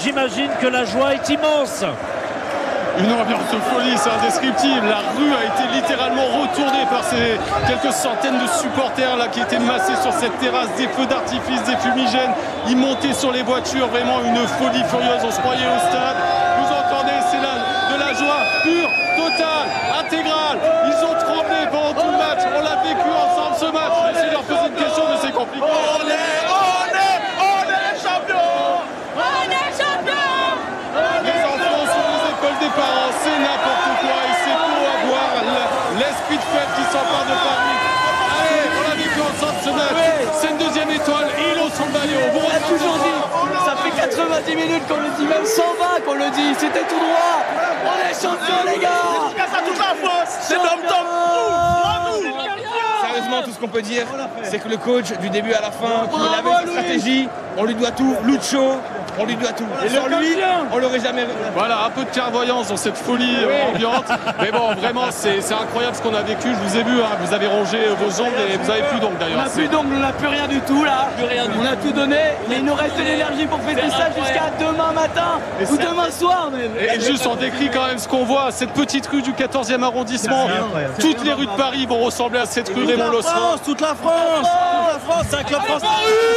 j'imagine que la joie est immense. Une ambiance de folie, c'est indescriptible. La rue a été littéralement retournée par ces quelques centaines de supporters là qui étaient massés sur cette terrasse, des feux d'artifice, des fumigènes. Ils montaient sur les voitures, vraiment une folie furieuse. On se croyait au stade. Vous entendez, c'est de la joie pure, totale, intégrale. Ils ont tremblé pendant tout le match. On l'a vécu ensemble ce match. J'essaie de leur poser une question, mais c'est compliqué. On est champions. On est champions. Les enfants sont aux épaules des parents, c'est n'importe quoi et c'est beau à voir l'esprit de fête qui s'empare de Paris. Allez, on l'a vécu ensemble ce match. C'est une deuxième étoile, ils ont son maillot. On l'a toujours dit, ça fait 90 minutes qu'on le dit, même 120 qu'on le dit, c'était tout droit. On est champions les gars. Ça toute la France. C'est dom-tom. Sérieusement, tout ce qu'on peut dire, c'est que le coach, du début à la fin, qu'il avait une stratégie, on lui doit tout. Lucho, on lui doit tout. Et sans lui, on l'aurait jamais. Voilà, un peu de clairvoyance dans cette folie ambiante. Mais bon, vraiment, c'est incroyable ce qu'on a vécu. Je vous ai vu, hein, vous avez rongé vos ongles et vous avez plus d'ongles d'ailleurs. On n'a plus d'ongles, on n'a plus rien du tout là. On a tout donné, mais il nous reste de l'énergie pour fêter ça jusqu'à demain matin ou demain soir même. Et juste, on décrit quand même ce qu'on voit. Cette petite rue du 14e arrondissement, toutes les rues de Paris vont ressembler à cette rue Raymond Losselin. Toute la France, c'est un club français.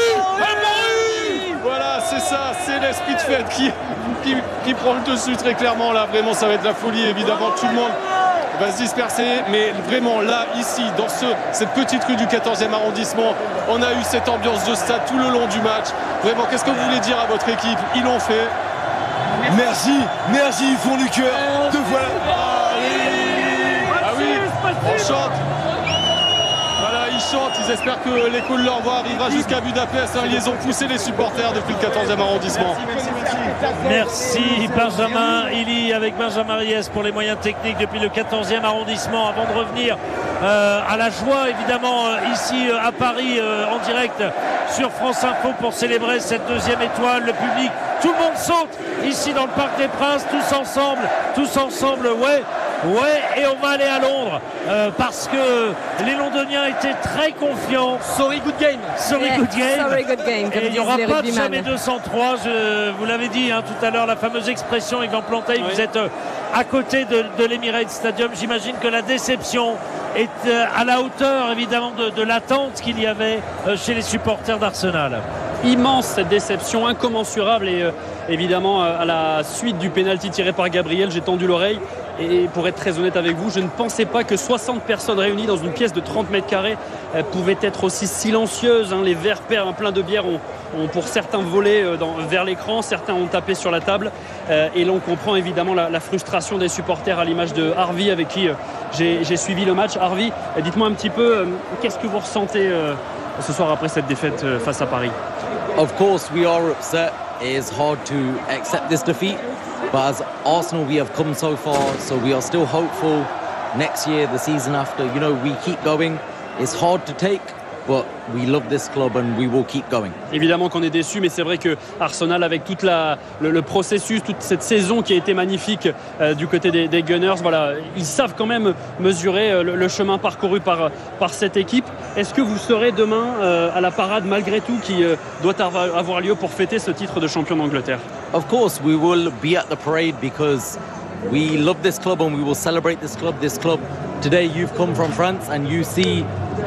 Voilà, c'est ça, c'est l'esprit de fête qui prend le dessus très clairement là. Vraiment, ça va être la folie, évidemment, tout le monde va se disperser, mais vraiment là, ici, dans cette petite rue du 14e arrondissement, on a eu cette ambiance de stade tout le long du match. Vraiment, qu'est-ce que vous voulez dire à votre équipe? Ils l'ont fait. Merci, ils font du cœur. Deux fois. Ah oui, on chante. Voilà, ils chantent, ils espèrent que l'écho de leur voix arrivera jusqu'à Budapest. Ils les ont poussés les supporters depuis le 14e arrondissement. Merci Benjamin Illy avec Benjamin Ries pour les moyens techniques depuis le 14e arrondissement. Avant de revenir à la joie évidemment ici à Paris en direct sur France Info pour célébrer cette deuxième étoile. Le public, tout le monde saute ici dans le Parc des Princes, tous ensemble, ouais, et on va aller à Londres parce que les Londoniens étaient très confiants. Sorry, good game. Sorry, good game. Et il n'y aura pas de jamais 203. Vous l'avez dit tout à l'heure, la fameuse expression, Yvan Plantey, vous êtes à côté de l'Emirates Stadium. J'imagine que la déception est à la hauteur évidemment de l'attente qu'il y avait chez les supporters d'Arsenal. Immense cette déception, incommensurable et évidemment à la suite du pénalty tiré par Gabriel, j'ai tendu l'oreille et pour être très honnête avec vous, je ne pensais pas que 60 personnes réunies dans une pièce de 30 mètres carrés pouvaient être aussi silencieuses. Les verres pleins de bière ont pour certains volé vers l'écran, certains ont tapé sur la table et l'on comprend évidemment la frustration des supporters à l'image de Harvey avec qui j'ai suivi le match. Harvey, dites-moi un petit peu, qu'est-ce que vous ressentez ce soir après cette défaite face à Paris? Of course, we are upset. It is hard to accept this defeat. But as Arsenal, we have come so far, so we are still hopeful. Next year, the season after, we keep going. It's hard to take, but we love this club and we will keep going. Évidemment qu'on est déçu, mais c'est vrai que Arsenal, avec tout le processus, toute cette saison qui a été magnifique du côté des Gunners, voilà, ils savent quand même mesurer le chemin parcouru par cette équipe. Est-ce que vous serez demain à la parade malgré tout qui doit avoir lieu pour fêter ce titre de champion d'Angleterre? Of course, we will be at the parade because we love this club and we will celebrate this club. This club, today you've come from France and you see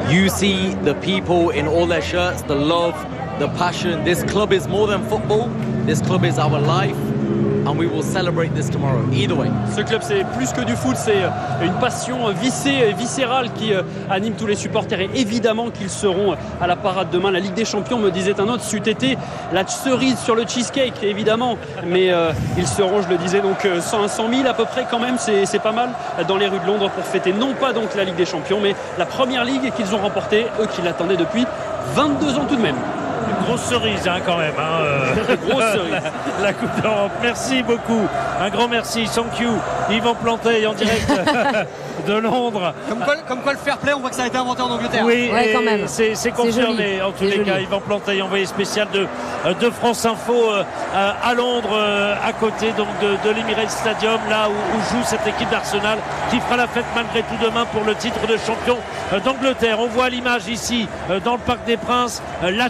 the people in all their shirts, the love, the passion. This club is more than football. This club is our life. And we will celebrate this tomorrow, either way. Ce club, c'est plus que du foot, c'est une passion viscérale qui anime tous les supporters. Et évidemment qu'ils seront à la parade demain. La Ligue des Champions, me disait un autre, c'eût été la cerise sur le cheesecake, évidemment. Mais ils seront, je le disais, donc 100 000 à peu près quand même. C'est pas mal dans les rues de Londres pour fêter non pas donc la Ligue des Champions, mais la première Ligue qu'ils ont remportée, eux qui l'attendaient depuis 22 ans tout de même. Une grosse cerise quand même. Grosse cerise. La Coupe d'Europe. Merci beaucoup. Un grand merci. Thank you. Yvan Plantey en direct de Londres. Comme quoi le fair play, on voit que ça a été inventé en Angleterre. Oui, ouais, quand même. C'est confirmé. En tous les cas, Yvan Plantey, envoyé spécial de France Info à Londres, à côté donc de l'Emirates Stadium, là où joue cette équipe d'Arsenal qui fera la fête malgré tout demain pour le titre de champion d'Angleterre. On voit l'image ici dans le Parc des Princes, la Tour Eiffel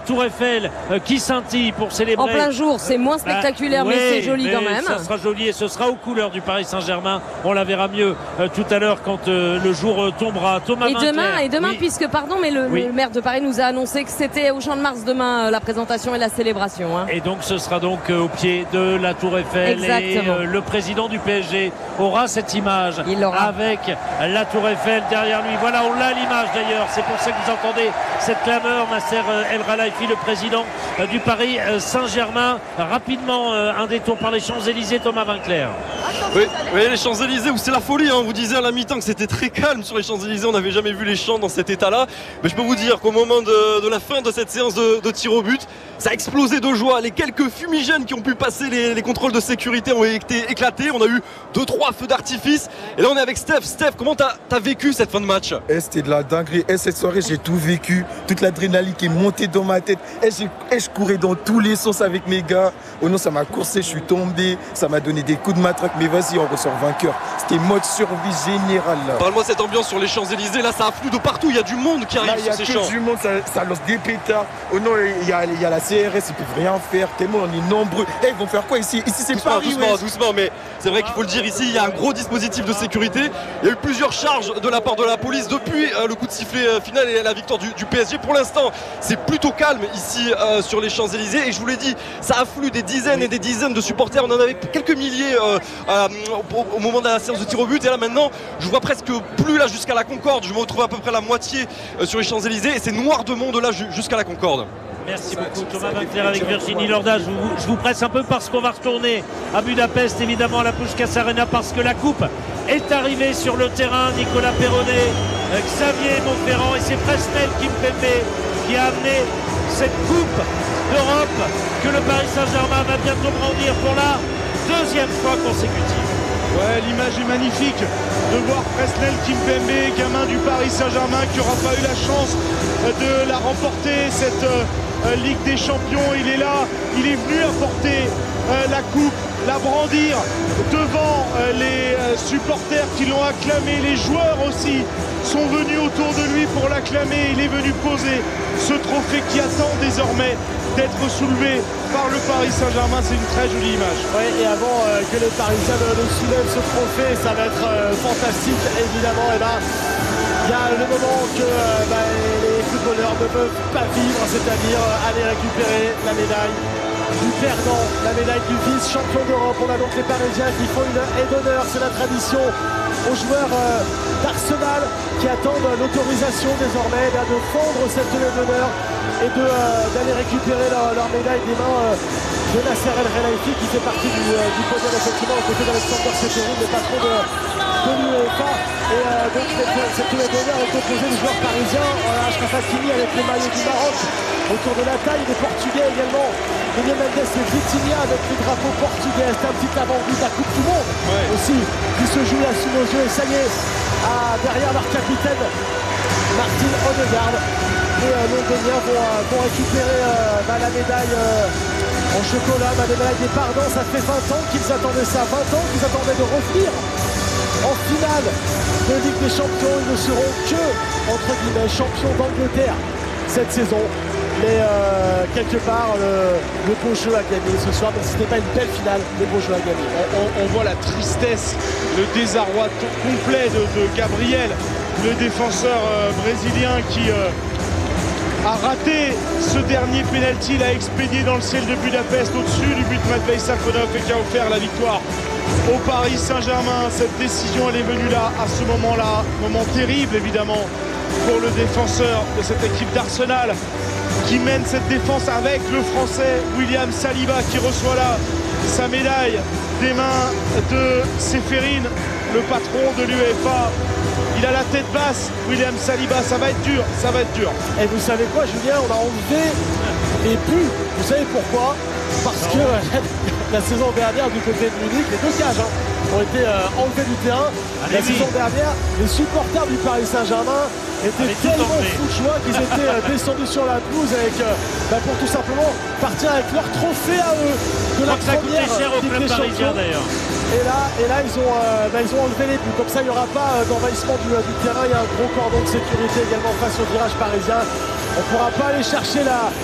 Eiffel qui scintille pour célébrer. En plein jour, c'est moins spectaculaire, mais c'est joli quand même. Ça sera joli et ce sera aux couleurs du Paris Saint-Germain. On la verra mieux tout à l'heure quand le jour tombera. Thomas Vinclair. Et demain, oui. puisque le maire de Paris nous a annoncé que c'était au Champ de Mars demain la présentation et la célébration. Hein. Et donc ce sera donc au pied de la Tour Eiffel. Exactement. Et le président du PSG aura cette image avec la Tour Eiffel derrière lui. Voilà, on l'a l'image d'ailleurs. C'est pour ça que vous entendez cette clameur, Nasser El Khelaifi, le président du Paris Saint-Germain. Rapidement, un détour par les Champs-Élysées, Thomas Vinclair. Oui, les Champs-Élysées où c'est la folie. Hein. On vous disait à la mi-temps que c'était très calme sur les Champs-Élysées. On n'avait jamais vu les champs dans cet état-là. Mais je peux vous dire qu'au moment de la fin de cette séance de tir au but, ça a explosé de joie. Les quelques fumigènes qui ont pu passer les contrôles de sécurité ont été éclatés. On a eu 2-3 feux d'artifice. Et là, on est avec Steph. Steph, comment t'as vécu cette fin de match? C'était de la dinguerie. Et cette soirée, j'ai tout vécu. Toute l'adrénaline qui est montée dans ma tête. Et je courais dans tous les sens avec mes gars. Oh non, ça m'a coursé, je suis tombé. Ça m'a donné des coups de matraque. Mais vas-y, on ressort vainqueur. C'était mode survie générale. Parle-moi de cette ambiance sur les Champs-Élysées. Là, ça afflue de partout. Il y a du monde qui arrive sur ces champs. Il y a du monde, ça lance des pétards. Oh non, il y a la CRS, ils peuvent rien faire. Tellement on est nombreux. Ils vont faire quoi ici? Ici, c'est Paris. Doucement, mais c'est vrai qu'il faut le dire ici, il y a un gros dispositif de sécurité. Il y a eu plusieurs charges de la part de la police depuis le coup de sifflet final et la victoire du PSG. Pour l'instant, c'est plutôt calme ici sur les Champs-Élysées. Et je vous l'ai dit, ça afflue des dizaines et des dizaines de supporters. On en avait quelques milliers au moment de la séance de tir au but. Et là maintenant, je vois presque plus là jusqu'à la Concorde. Je me retrouve à peu près la moitié sur les Champs-Élysées. Et c'est noir de monde là jusqu'à la Concorde. Merci beaucoup Thomas Vinclair avec Virginie Lorda. Je vous presse un peu parce qu'on va retourner à Budapest, évidemment à la Puskás Arena, parce que la coupe est arrivée sur le terrain. Nicolas Perronnet, Xavier Monferrand et c'est Presnel Kimpembe qui a amené cette coupe d'Europe que le Paris Saint-Germain va bientôt brandir pour la deuxième fois consécutive. Ouais, l'image est magnifique de voir Presnel Kimpembe, gamin du Paris Saint-Germain qui n'aura pas eu la chance de la remporter, cette Ligue des Champions. Il est là, il est venu apporter la coupe, la brandir devant les supporters qui l'ont acclamé. Les joueurs aussi sont venus autour de lui pour l'acclamer. Il est venu poser ce trophée qui attend désormais d'être soulevé par le Paris Saint-Germain. C'est une très jolie image. Ouais, et avant que les Parisiens ne soulèvent ce trophée, ça va être fantastique évidemment. Et là, il y a le moment que les footballeurs ne peuvent pas vivre, c'est-à-dire aller récupérer la médaille du perdant, la médaille du vice-champion d'Europe. On a donc les Parisiens qui font une haie d'honneur, c'est la tradition, aux joueurs d'Arsenal qui attendent l'autorisation désormais de fondre cette haie d'honneur et d'aller récupérer leur médaille des mains de Nasser El Khelaifi qui fait partie du podium effectivement aux côtés d'Alexander Seferin, le patron de l'UEFA. Et donc cette haie d'honneur est composée de joueurs parisiens, Achraf Hakimi avec les maillots du Maroc autour de la taille, des Portugais également, Nuno Mendes et Vitinha avec les drapeaux portugais. C'est un petit avant-goût de la Coupe du Monde aussi qui se joue là sous nos yeux. Et ça y est, derrière leur capitaine Martin Odegaard, les Londoniens vont récupérer la médaille en chocolat, la médaille des pardons. Ça fait 20 ans qu'ils attendaient ça, 20 ans qu'ils attendaient de revenir en finale de Ligue des Champions. Ils ne seront que, entre guillemets, champions d'Angleterre cette saison. Mais quelque part, le beau jeu a gagné ce soir, mais ce n'était pas une belle finale, le beau jeu a gagné. On voit la tristesse, le désarroi complet de Gabriel, le défenseur brésilien qui a raté ce dernier pénalty, l'a expédié dans le ciel de Budapest au-dessus du but de Matvei Safonov et qui a offert la victoire au Paris Saint-Germain. Cette décision, elle est venue là, à ce moment-là, moment terrible évidemment pour le défenseur de cette équipe d'Arsenal qui mène cette défense avec le Français William Saliba qui reçoit là sa médaille des mains de Seferin, le patron de l'UEFA. Il a la tête basse, William Saliba, ça va être dur, ça va être dur. Et vous savez quoi, Julien, on a enlevé les buts. Vous savez pourquoi? Parce que la saison dernière, du côté de Munich, les deux cages ont été enlevés du terrain. La saison dernière, les supporters du Paris Saint-Germain étaient tellement fous de joie qu'ils étaient descendus sur la pelouse avec, pour tout simplement partir avec leur trophée à eux de la première Ligue des Champions. Et là ils ont enlevé les buts. Comme ça, il n'y aura pas d'envahissement du terrain. Il y a un gros cordon de sécurité également face au virage parisien. On ne pourra pas aller chercher la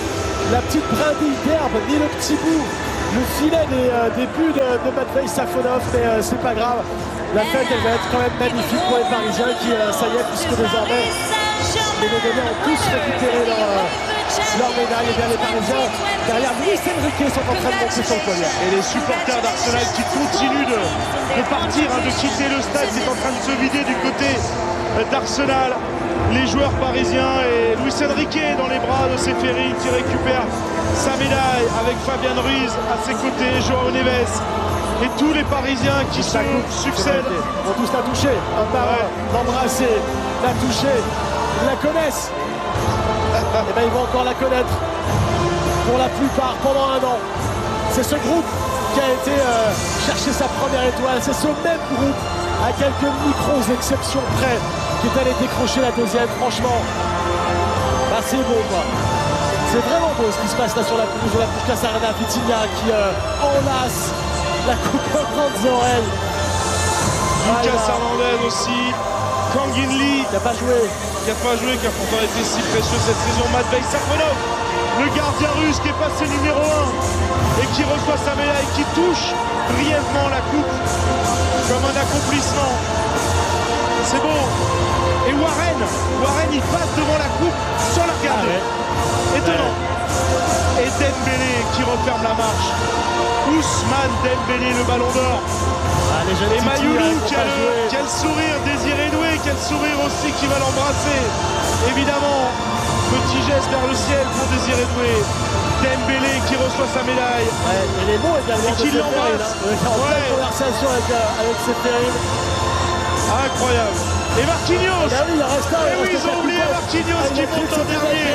la petite brindille d'herbe, ni le petit bout, le filet des buts de Matvei Safonov, mais c'est pas grave. La fête, elle va être quand même magnifique pour les Parisiens qui, ça y est, puisque désormais, les Londoniens ont tous récupéré leur médaille. Et bien les Parisiens, derrière Luis Enrique, sont en train de monter sur le podium. Et les supporters d'Arsenal qui continuent de partir, de quitter le stade, c'est en train de se vider du côté d'Arsenal. Les joueurs parisiens et Luis Enrique dans les bras de Seferin qui récupère sa médaille avec Fabian Ruiz à ses côtés, Joao Neves et tous les Parisiens qui se succèdent. Ils vont tous la toucher, un par un, l'embrasser, la toucher, ils la connaissent. Et bien ils vont encore la connaître pour la plupart pendant un an. C'est ce groupe qui a été chercher sa première étoile, c'est ce même groupe à quelques micros exceptions près qui est allé décrocher la deuxième. Franchement, bah c'est beau quoi. C'est vraiment beau ce qui se passe là sur la pelouse de la Puskás Arena. Vitinha qui enlace la coupe aux grandes oreilles. Lucas Hernandez aussi. Kangin Lee qui n'a pas joué. Qui a pourtant été si précieux cette saison. Matvei Safonov, le gardien russe qui est passé numéro 1 et qui reçoit sa médaille, qui touche brièvement la coupe comme un accomplissement. C'est beau. Et Warren il passe devant la coupe sans la regarder. Étonnant. Et Dembélé qui referme la marche. Ousmane Dembélé, le ballon d'or. Et Mayoulou, quel sourire, Désiré Doué, quel sourire aussi qui va l'embrasser. Évidemment, petit geste vers le ciel pour Désiré Doué. Dembélé qui reçoit sa médaille. Et les mots également. Et qui l'embrasse. En pleine conversation avec Seferin. Incroyable. Et Marquinhos. Ah oui, il reste là, ils ont oublié Marquinhos qui monte en dernier.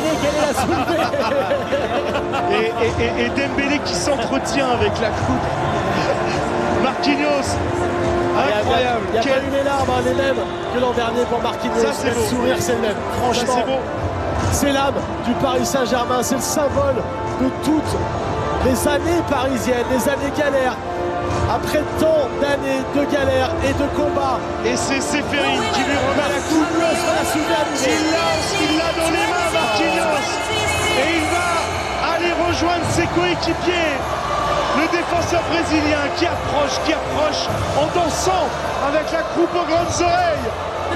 Et Dembélé qui s'entretient avec la coupe. Marquinhos. Incroyable. Il n'y a pas eu les larmes, les mêmes que l'an dernier pour Marquinhos. Ça, c'est le beau. sourire, c'est le même. Franchement, c'est beau. C'est l'âme du Paris Saint-Germain. C'est le symbole de toutes les années parisiennes, les années galères. Après tant d'années de galères et de combats. Et c'est Seferin qui lui remet la coupe. Il l'a dans les mains, Marquinhos. Et il va aller rejoindre ses coéquipiers. Le défenseur brésilien qui approche en dansant avec la coupe aux grandes oreilles.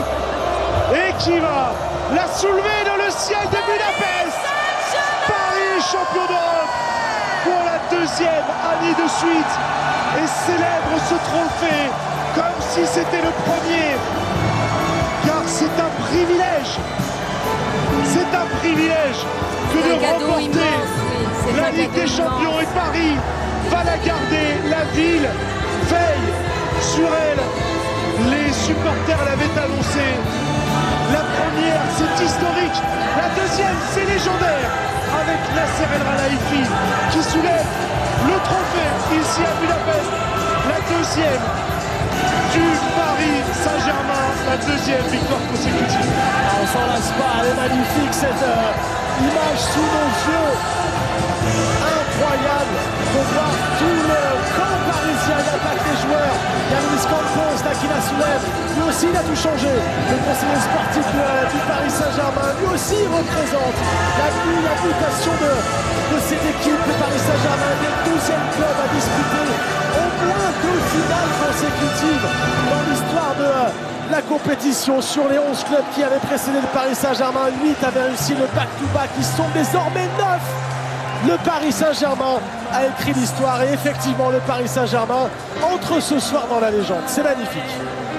Et qui va la soulever dans le ciel de Budapest. Paris champion d'Europe pour la deuxième année de suite. Et célèbre ce trophée comme si c'était le premier. Car c'est un privilège. C'est un privilège que de remporter la Ligue des Champions. Et Paris va la garder. La ville veille sur elle. Les supporters l'avaient annoncé. La première, c'est historique. La deuxième, c'est légendaire. Avec Nasser El Khelaifi qui soulève le trophée ici à Budapest. La deuxième du Paris Saint-Germain. La deuxième victoire consécutive. On s'en lasse pas. Elle est magnifique cette image sous nos yeux. Incroyable de voir tout le camp parisien d'attaque des joueurs. Il y a Luis Campos là qui la soulève. Lui aussi il a tout changé. Le conseiller sportif du Paris Saint-Germain, lui aussi il représente la mutation de cette équipe. Le Paris Saint-Germain est le 12e club à disputer au moins 2 finales consécutives dans l'histoire de la compétition. Sur les 11 clubs qui avaient précédé le Paris Saint-Germain, 8 avaient réussi le back-to-back. Ils sont désormais 9. Le Paris Saint-Germain a écrit l'histoire et effectivement le Paris Saint-Germain entre ce soir dans la légende. C'est magnifique.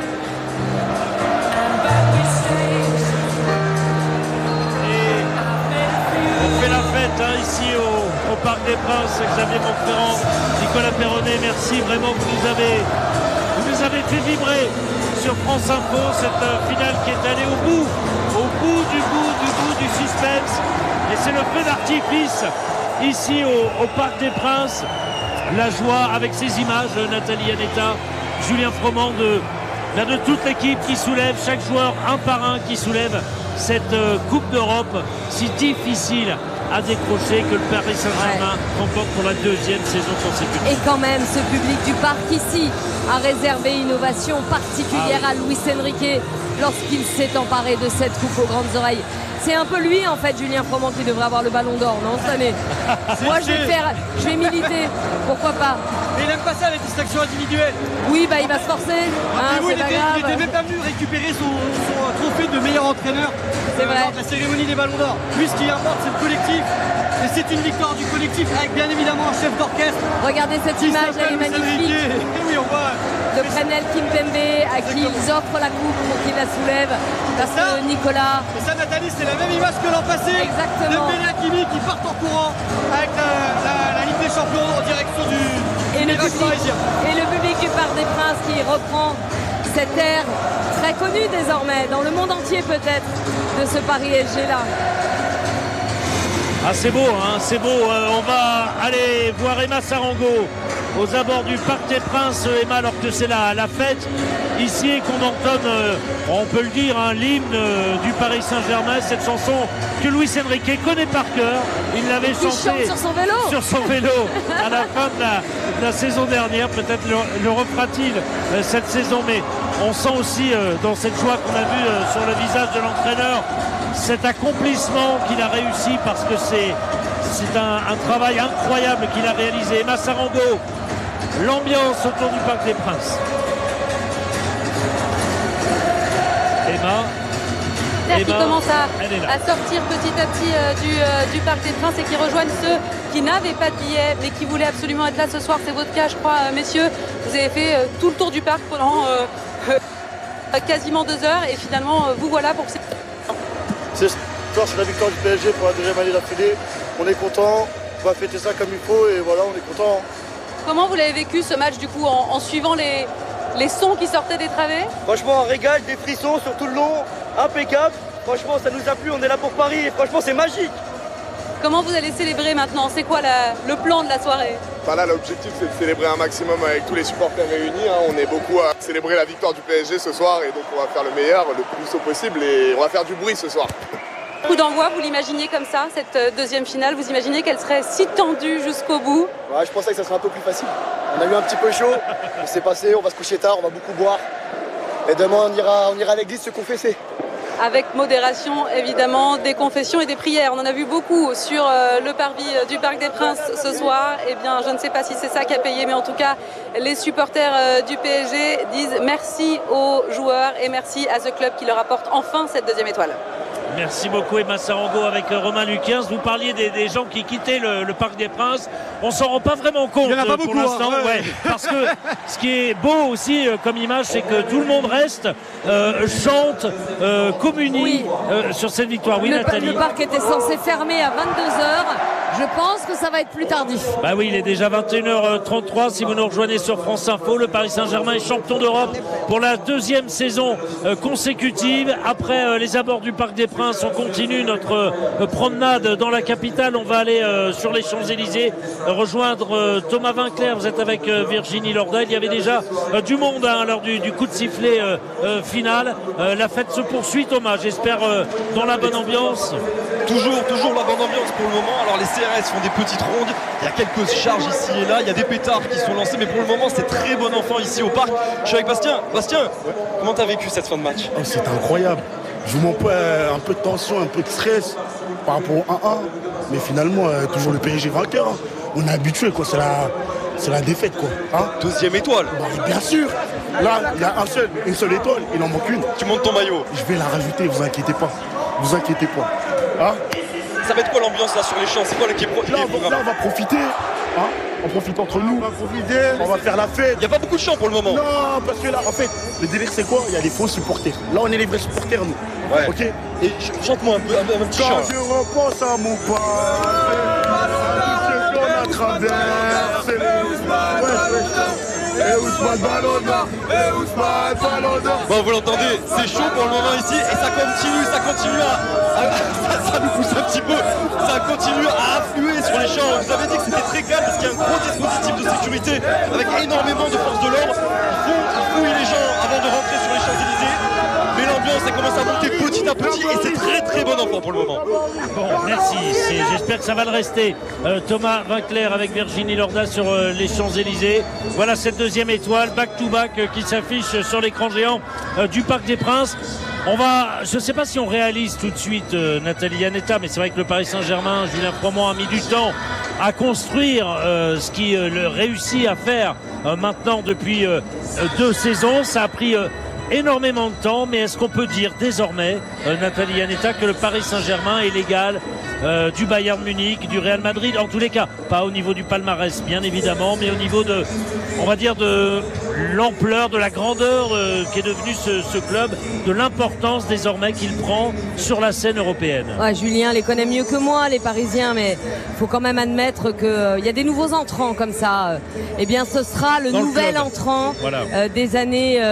Et on fait la fête ici au Parc des Princes. Xavier Montferrand, Nicolas Perronnet, merci vraiment. Vous nous avez fait vibrer sur France Info cette finale qui est allée au bout du suspense. Et c'est le feu d'artifice ici au Parc des Princes. La joie avec ces images, Nathalie Anetta, Julien Froment, de toute l'équipe qui soulève, chaque joueur un par un qui soulève cette Coupe d'Europe si difficile à décrocher que le Paris Saint-Germain remporte pour la 2e saison consécutive. Et quand même, ce public du parc ici a réservé une ovation particulière à Luis Enrique lorsqu'il s'est emparé de cette coupe aux grandes oreilles. C'est un peu lui en fait, Julien Froment, qui devrait avoir le ballon d'or, non cette année. Moi je vais militer, pourquoi pas. Mais il n'aime pas ça, les distractions individuelles. Oui, bah il va se forcer. Il était même pas venu récupérer son trophée de meilleur entraîneur lors de la cérémonie des ballons d'or. Lui, ce qui importe, c'est le collectif. Et c'est une victoire du collectif avec bien évidemment un chef d'orchestre. Regardez cette image, elle est magnifique. Et oui, on voit de Prenel Kimpembe à qui ils offrent la coupe pour qu'il la soulève. Parce que Nicolas. Et ça, Nathalie, c'est la même image que l'an passé. Exactement. Dembélé Hakimi qui partent en courant avec la Ligue des Champions en direction du Mirage parisien. Et le public du Parc des Princes qui reprend cette ère très connue désormais, dans le monde entier peut-être, de ce Paris SG là. Ah c'est beau, hein, c'est beau. On va aller voir Emma Sarango aux abords du Parc des Princes, Emma, alors que c'est la fête ici et qu'on entonne, on peut le dire, hein, l'hymne du Paris Saint-Germain, cette chanson que Luis Enrique connaît par cœur. Il l'avait chantée sur son vélo. Sur son vélo à la fin de la saison dernière. Peut-être le refera-t-il cette saison, mais on sent aussi dans cette joie qu'on a vue sur le visage de l'entraîneur cet accomplissement qu'il a réussi, parce que c'est un travail incroyable qu'il a réalisé. Emma Sarango, l'ambiance autour du Parc des Princes. Emma qui commence à sortir petit à petit du Parc des Princes et qui rejoignent ceux qui n'avaient pas de billets mais qui voulaient absolument être là ce soir. C'est votre cas, je crois, messieurs. Vous avez fait tout le tour du parc pendant quasiment 2 heures et finalement vous voilà pour cette... C'est la victoire du PSG pour la deuxième année d'affilée. On est content, on va fêter ça comme il faut et voilà, on est content. Comment vous l'avez vécu ce match du coup en suivant les sons qui sortaient des travées? Franchement, un régal, des frissons sur tout le long, impeccable. Franchement, ça nous a plu, on est là pour Paris et franchement, c'est magique. Comment vous allez célébrer maintenant? C'est quoi le plan de la soirée? Là, l'objectif, c'est de célébrer un maximum avec tous les supporters réunis. On est beaucoup à célébrer la victoire du PSG ce soir et donc on va faire le meilleur, le plus haut possible et on va faire du bruit ce soir. Coup d'envoi, vous l'imaginiez comme ça, cette deuxième finale? Vous imaginez qu'elle serait si tendue jusqu'au bout? Ouais, je pensais que ça serait un peu plus facile. On a eu un petit peu chaud, on s'est passé, on va se coucher tard, on va beaucoup boire. Et demain, on ira à l'église se confesser. Avec modération, évidemment, des confessions et des prières. On en a vu beaucoup sur le parvis du Parc des Princes ce soir. Eh bien, je ne sais pas si c'est ça qui a payé, mais en tout cas, les supporters du PSG disent merci aux joueurs et merci à ce club qui leur apporte enfin cette deuxième étoile. Merci beaucoup Emma Sarango avec Romain Luquens. Vous parliez des gens qui quittaient le Parc des Princes. On s'en rend pas vraiment compte. Il y en a pas pour beaucoup, l'instant. hein, ouais. Parce que ce qui est beau aussi comme image, c'est que tout le monde reste, chante, communie sur cette victoire. Oui, Nathalie. Le parc était censé fermer à 22h. Je pense que ça va être plus tardif. Bah oui, il est déjà 21h33. Si vous nous rejoignez sur France Info, le Paris Saint-Germain est champion d'Europe pour la deuxième saison consécutive. Après les abords du Parc des Princes, on continue notre promenade dans la capitale. On va aller sur les Champs-Élysées rejoindre Thomas Vinclair. Vous êtes avec Virginie Lorda. Il y avait déjà du monde lors du coup de sifflet final. La fête se poursuit, Thomas. J'espère dans la bonne ambiance. Toujours la bonne ambiance pour le moment. Alors les CRS font des petites rondes, il y a quelques charges ici et là, il y a des pétards qui sont lancés, mais pour le moment c'est très bon enfant ici au parc. Je suis avec Bastien. Bastien, comment t'as vécu cette fin de match? C'est incroyable. Je vous montre un peu de tension, un peu de stress par rapport au 1-1, mais finalement toujours le PSG vainqueur. Hein. On est habitué, quoi. C'est la défaite, quoi. Hein, deuxième étoile. Bah, bien sûr. Là, il y a une seule étoile, il en manque une. Tu montes ton maillot. Je vais la rajouter, vous inquiétez pas. Vous inquiétez pas. Hein, ça va être quoi l'ambiance là sur les champs? C'est quoi l'équipe? Là, on va profiter. Hein, on profite entre nous. On va faire la fête. Il n'y a pas beaucoup de champs pour le moment. Non, parce que là, en fait, le délire c'est quoi? Il y a des faux supporters. Là, on est les vrais supporters, nous. Ouais. Ok. Et chante-moi un petit chant. Quand je repense à mon passé, ce qu'on a traversé. Bon, vous l'entendez, c'est chaud pour le moment ici et ça continue ça nous pousse un petit peu, ça continue à affluer sur les champs. Je vous avais dit que c'était très calme parce qu'il y a un gros dispositif de sécurité avec énormément de forces de l'ordre. Ils fouillent les gens avant de rentrer sur les Champs-Élysées, mais l'ambiance elle commence à monter petit à petit et c'est très très bon enfant pour le moment. Bon, merci. J'espère que ça va le rester. Thomas Vinclair avec Virginie Lorda sur les Champs-Élysées. Voilà cette deuxième étoile back-to-back qui s'affiche sur l'écran géant du Parc des Princes. Je ne sais pas si on réalise tout de suite Nathalie Yanetta, mais c'est vrai que le Paris Saint-Germain, Julien Froment a mis du temps à construire ce qu'il réussit à faire maintenant depuis 2 saisons. Ça a pris énormément de temps, mais est-ce qu'on peut dire désormais, Nathalie Yanetta, que le Paris Saint-Germain est l'égal du Bayern Munich, du Real Madrid, en tous les cas, pas au niveau du palmarès bien évidemment, mais au niveau de, on va dire, de l'ampleur, de la grandeur qu'est devenu ce club, de l'importance désormais qu'il prend sur la scène européenne. Ouais, Julien les connaît mieux que moi, les Parisiens, mais il faut quand même admettre qu'il y a des nouveaux entrants comme ça. Eh bien, ce sera le nouvel entrant des années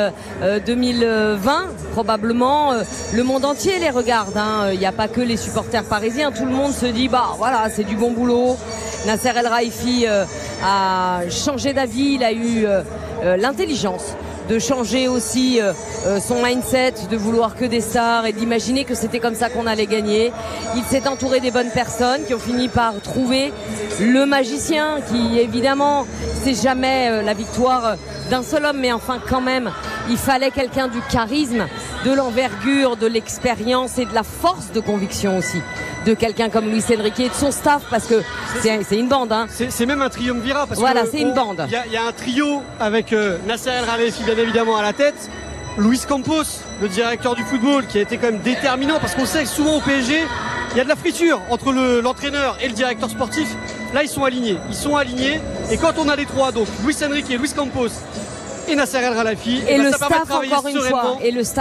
2020, probablement. Le monde entier les regarde. Il n'y a pas que les supporters parisiens. Tout le monde se dit, bah voilà, c'est du bon boulot. Nasser El Khelaifi a changé d'avis. Il a eu l'intelligence de changer aussi son mindset, de vouloir que des stars et d'imaginer que c'était comme ça qu'on allait gagner. Il s'est entouré des bonnes personnes qui ont fini par trouver le magicien qui, évidemment, c'est jamais la victoire d'un seul homme, mais enfin quand même, il fallait quelqu'un du charisme, de l'envergure, de l'expérience et de la force de conviction aussi. De quelqu'un comme Luis Enrique et de son staff, parce que c'est une bande. C'est même un triumvirat. Voilà, c'est une bande. Il y a un trio avec Nasser El Khelaifi bien évidemment à la tête, Luis Campos, le directeur du football, qui a été quand même déterminant, parce qu'on sait que souvent au PSG, il y a de la friture entre l'entraîneur et le directeur sportif. Là, ils sont alignés. Et quand on a les trois, donc Luis Enrique, Luis Campos et Nasser El Khelaifi, et le staff encore une fois,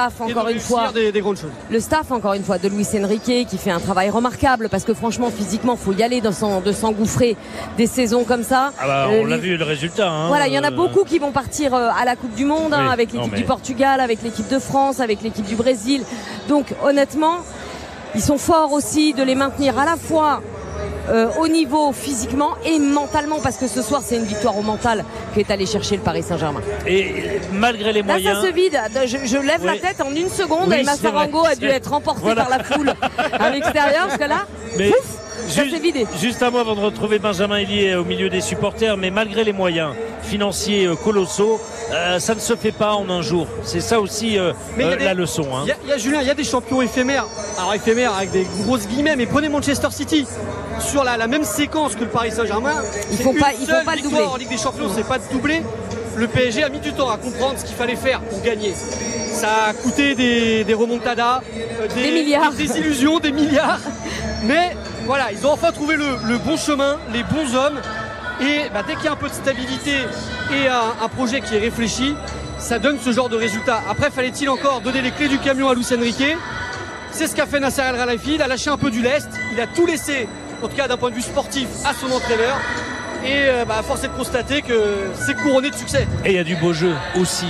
des grandes choses. Le staff encore une fois de Luis Enrique qui fait un travail remarquable, parce que franchement physiquement faut y aller de s'engouffrer des saisons comme ça. On l'a vu le résultat. Voilà, il y en a beaucoup qui vont partir à la Coupe du Monde, avec l'équipe du Portugal, avec l'équipe de France, avec l'équipe du Brésil. Donc honnêtement, ils sont forts aussi de les maintenir à la fois au niveau physiquement et mentalement, parce que ce soir c'est une victoire au mental qu'est allé chercher le Paris Saint-Germain. Et malgré les moyens, là ça se vide. Je lève la tête en une seconde, et Massarango a dû être emporté par la foule à l'extérieur, parce que là, ça s'est vidé. Juste un mot avant de retrouver Benjamin Hélier au milieu des supporters, mais malgré les moyens financiers colossaux, ça ne se fait pas en un jour. C'est ça aussi la leçon. Julien, il y a des champions éphémères. Alors éphémères avec des grosses guillemets, mais prenez Manchester City. Sur la même séquence que le Paris Saint-Germain, ils font pas le doubler. En Ligue des Champions, c'est pas de doubler. Le PSG a mis du temps à comprendre ce qu'il fallait faire pour gagner. Ça a coûté des remontadas, des milliards, des illusions, des milliards. Mais voilà, ils ont enfin trouvé le bon chemin, les bons hommes. Et dès qu'il y a un peu de stabilité et un projet qui est réfléchi, ça donne ce genre de résultat. Après, fallait-il encore donner les clés du camion à Luis Enrique? C'est ce qu'a fait Nasser El Khelaifi. Il a lâché un peu du lest. Il a tout laissé, en tout cas d'un point de vue sportif, à son entraîneur. Et force est de constater que c'est couronné de succès. Et il y a du beau jeu aussi.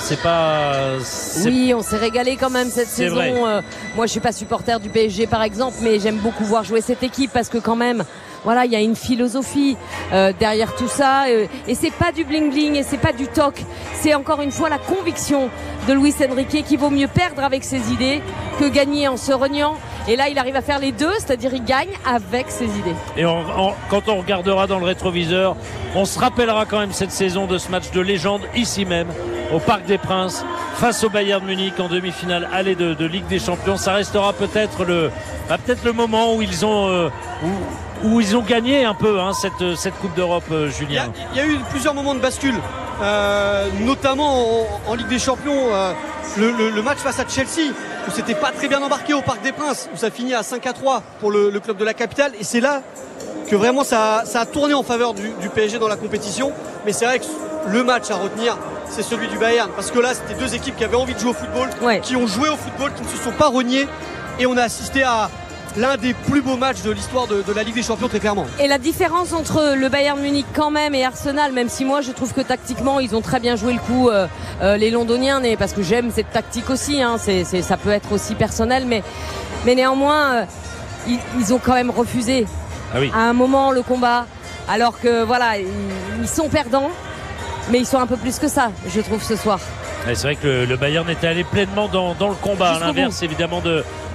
Oui, on s'est régalé quand même cette saison. Moi, je suis pas supporter du PSG par exemple, mais j'aime beaucoup voir jouer cette équipe, parce que quand même, voilà, il y a une philosophie derrière tout ça, et c'est pas du bling bling et c'est pas du toc. C'est encore une fois la conviction de Luis Enrique qui vaut mieux perdre avec ses idées que gagner en se reniant. Et là, il arrive à faire les deux, c'est-à-dire il gagne avec ses idées. Et quand on regardera dans le rétroviseur, on se rappellera quand même cette saison de ce match de légende ici même, au Parc des Princes, face au Bayern Munich en demi-finale aller de Ligue des Champions. Ça restera peut-être le moment où ils ont gagné un peu cette Coupe d'Europe, Julien. Il y a eu plusieurs moments de bascule, notamment en Ligue des Champions. Le match face à Chelsea, où c'était pas très bien embarqué au Parc des Princes, où ça finit à 5-3 pour le club de la capitale. Et c'est là que vraiment ça a tourné en faveur du PSG dans la compétition. Mais c'est vrai que le match à retenir, c'est celui du Bayern, parce que là c'était deux équipes qui avaient envie de jouer au football, qui ont joué au football, qui ne se sont pas reniés, et on a assisté à l'un des plus beaux matchs de l'histoire de la Ligue des Champions, très clairement. Et la différence entre le Bayern Munich quand même et Arsenal, même si moi je trouve que tactiquement ils ont très bien joué le coup, les Londoniens, parce que j'aime cette tactique aussi, ça peut être aussi personnel, mais néanmoins ils ont quand même refusé à un moment le combat, alors que voilà, ils sont perdants, mais ils sont un peu plus que ça, je trouve, ce soir. Et c'est vrai que le Bayern était allé pleinement dans le combat, à l'inverse évidemment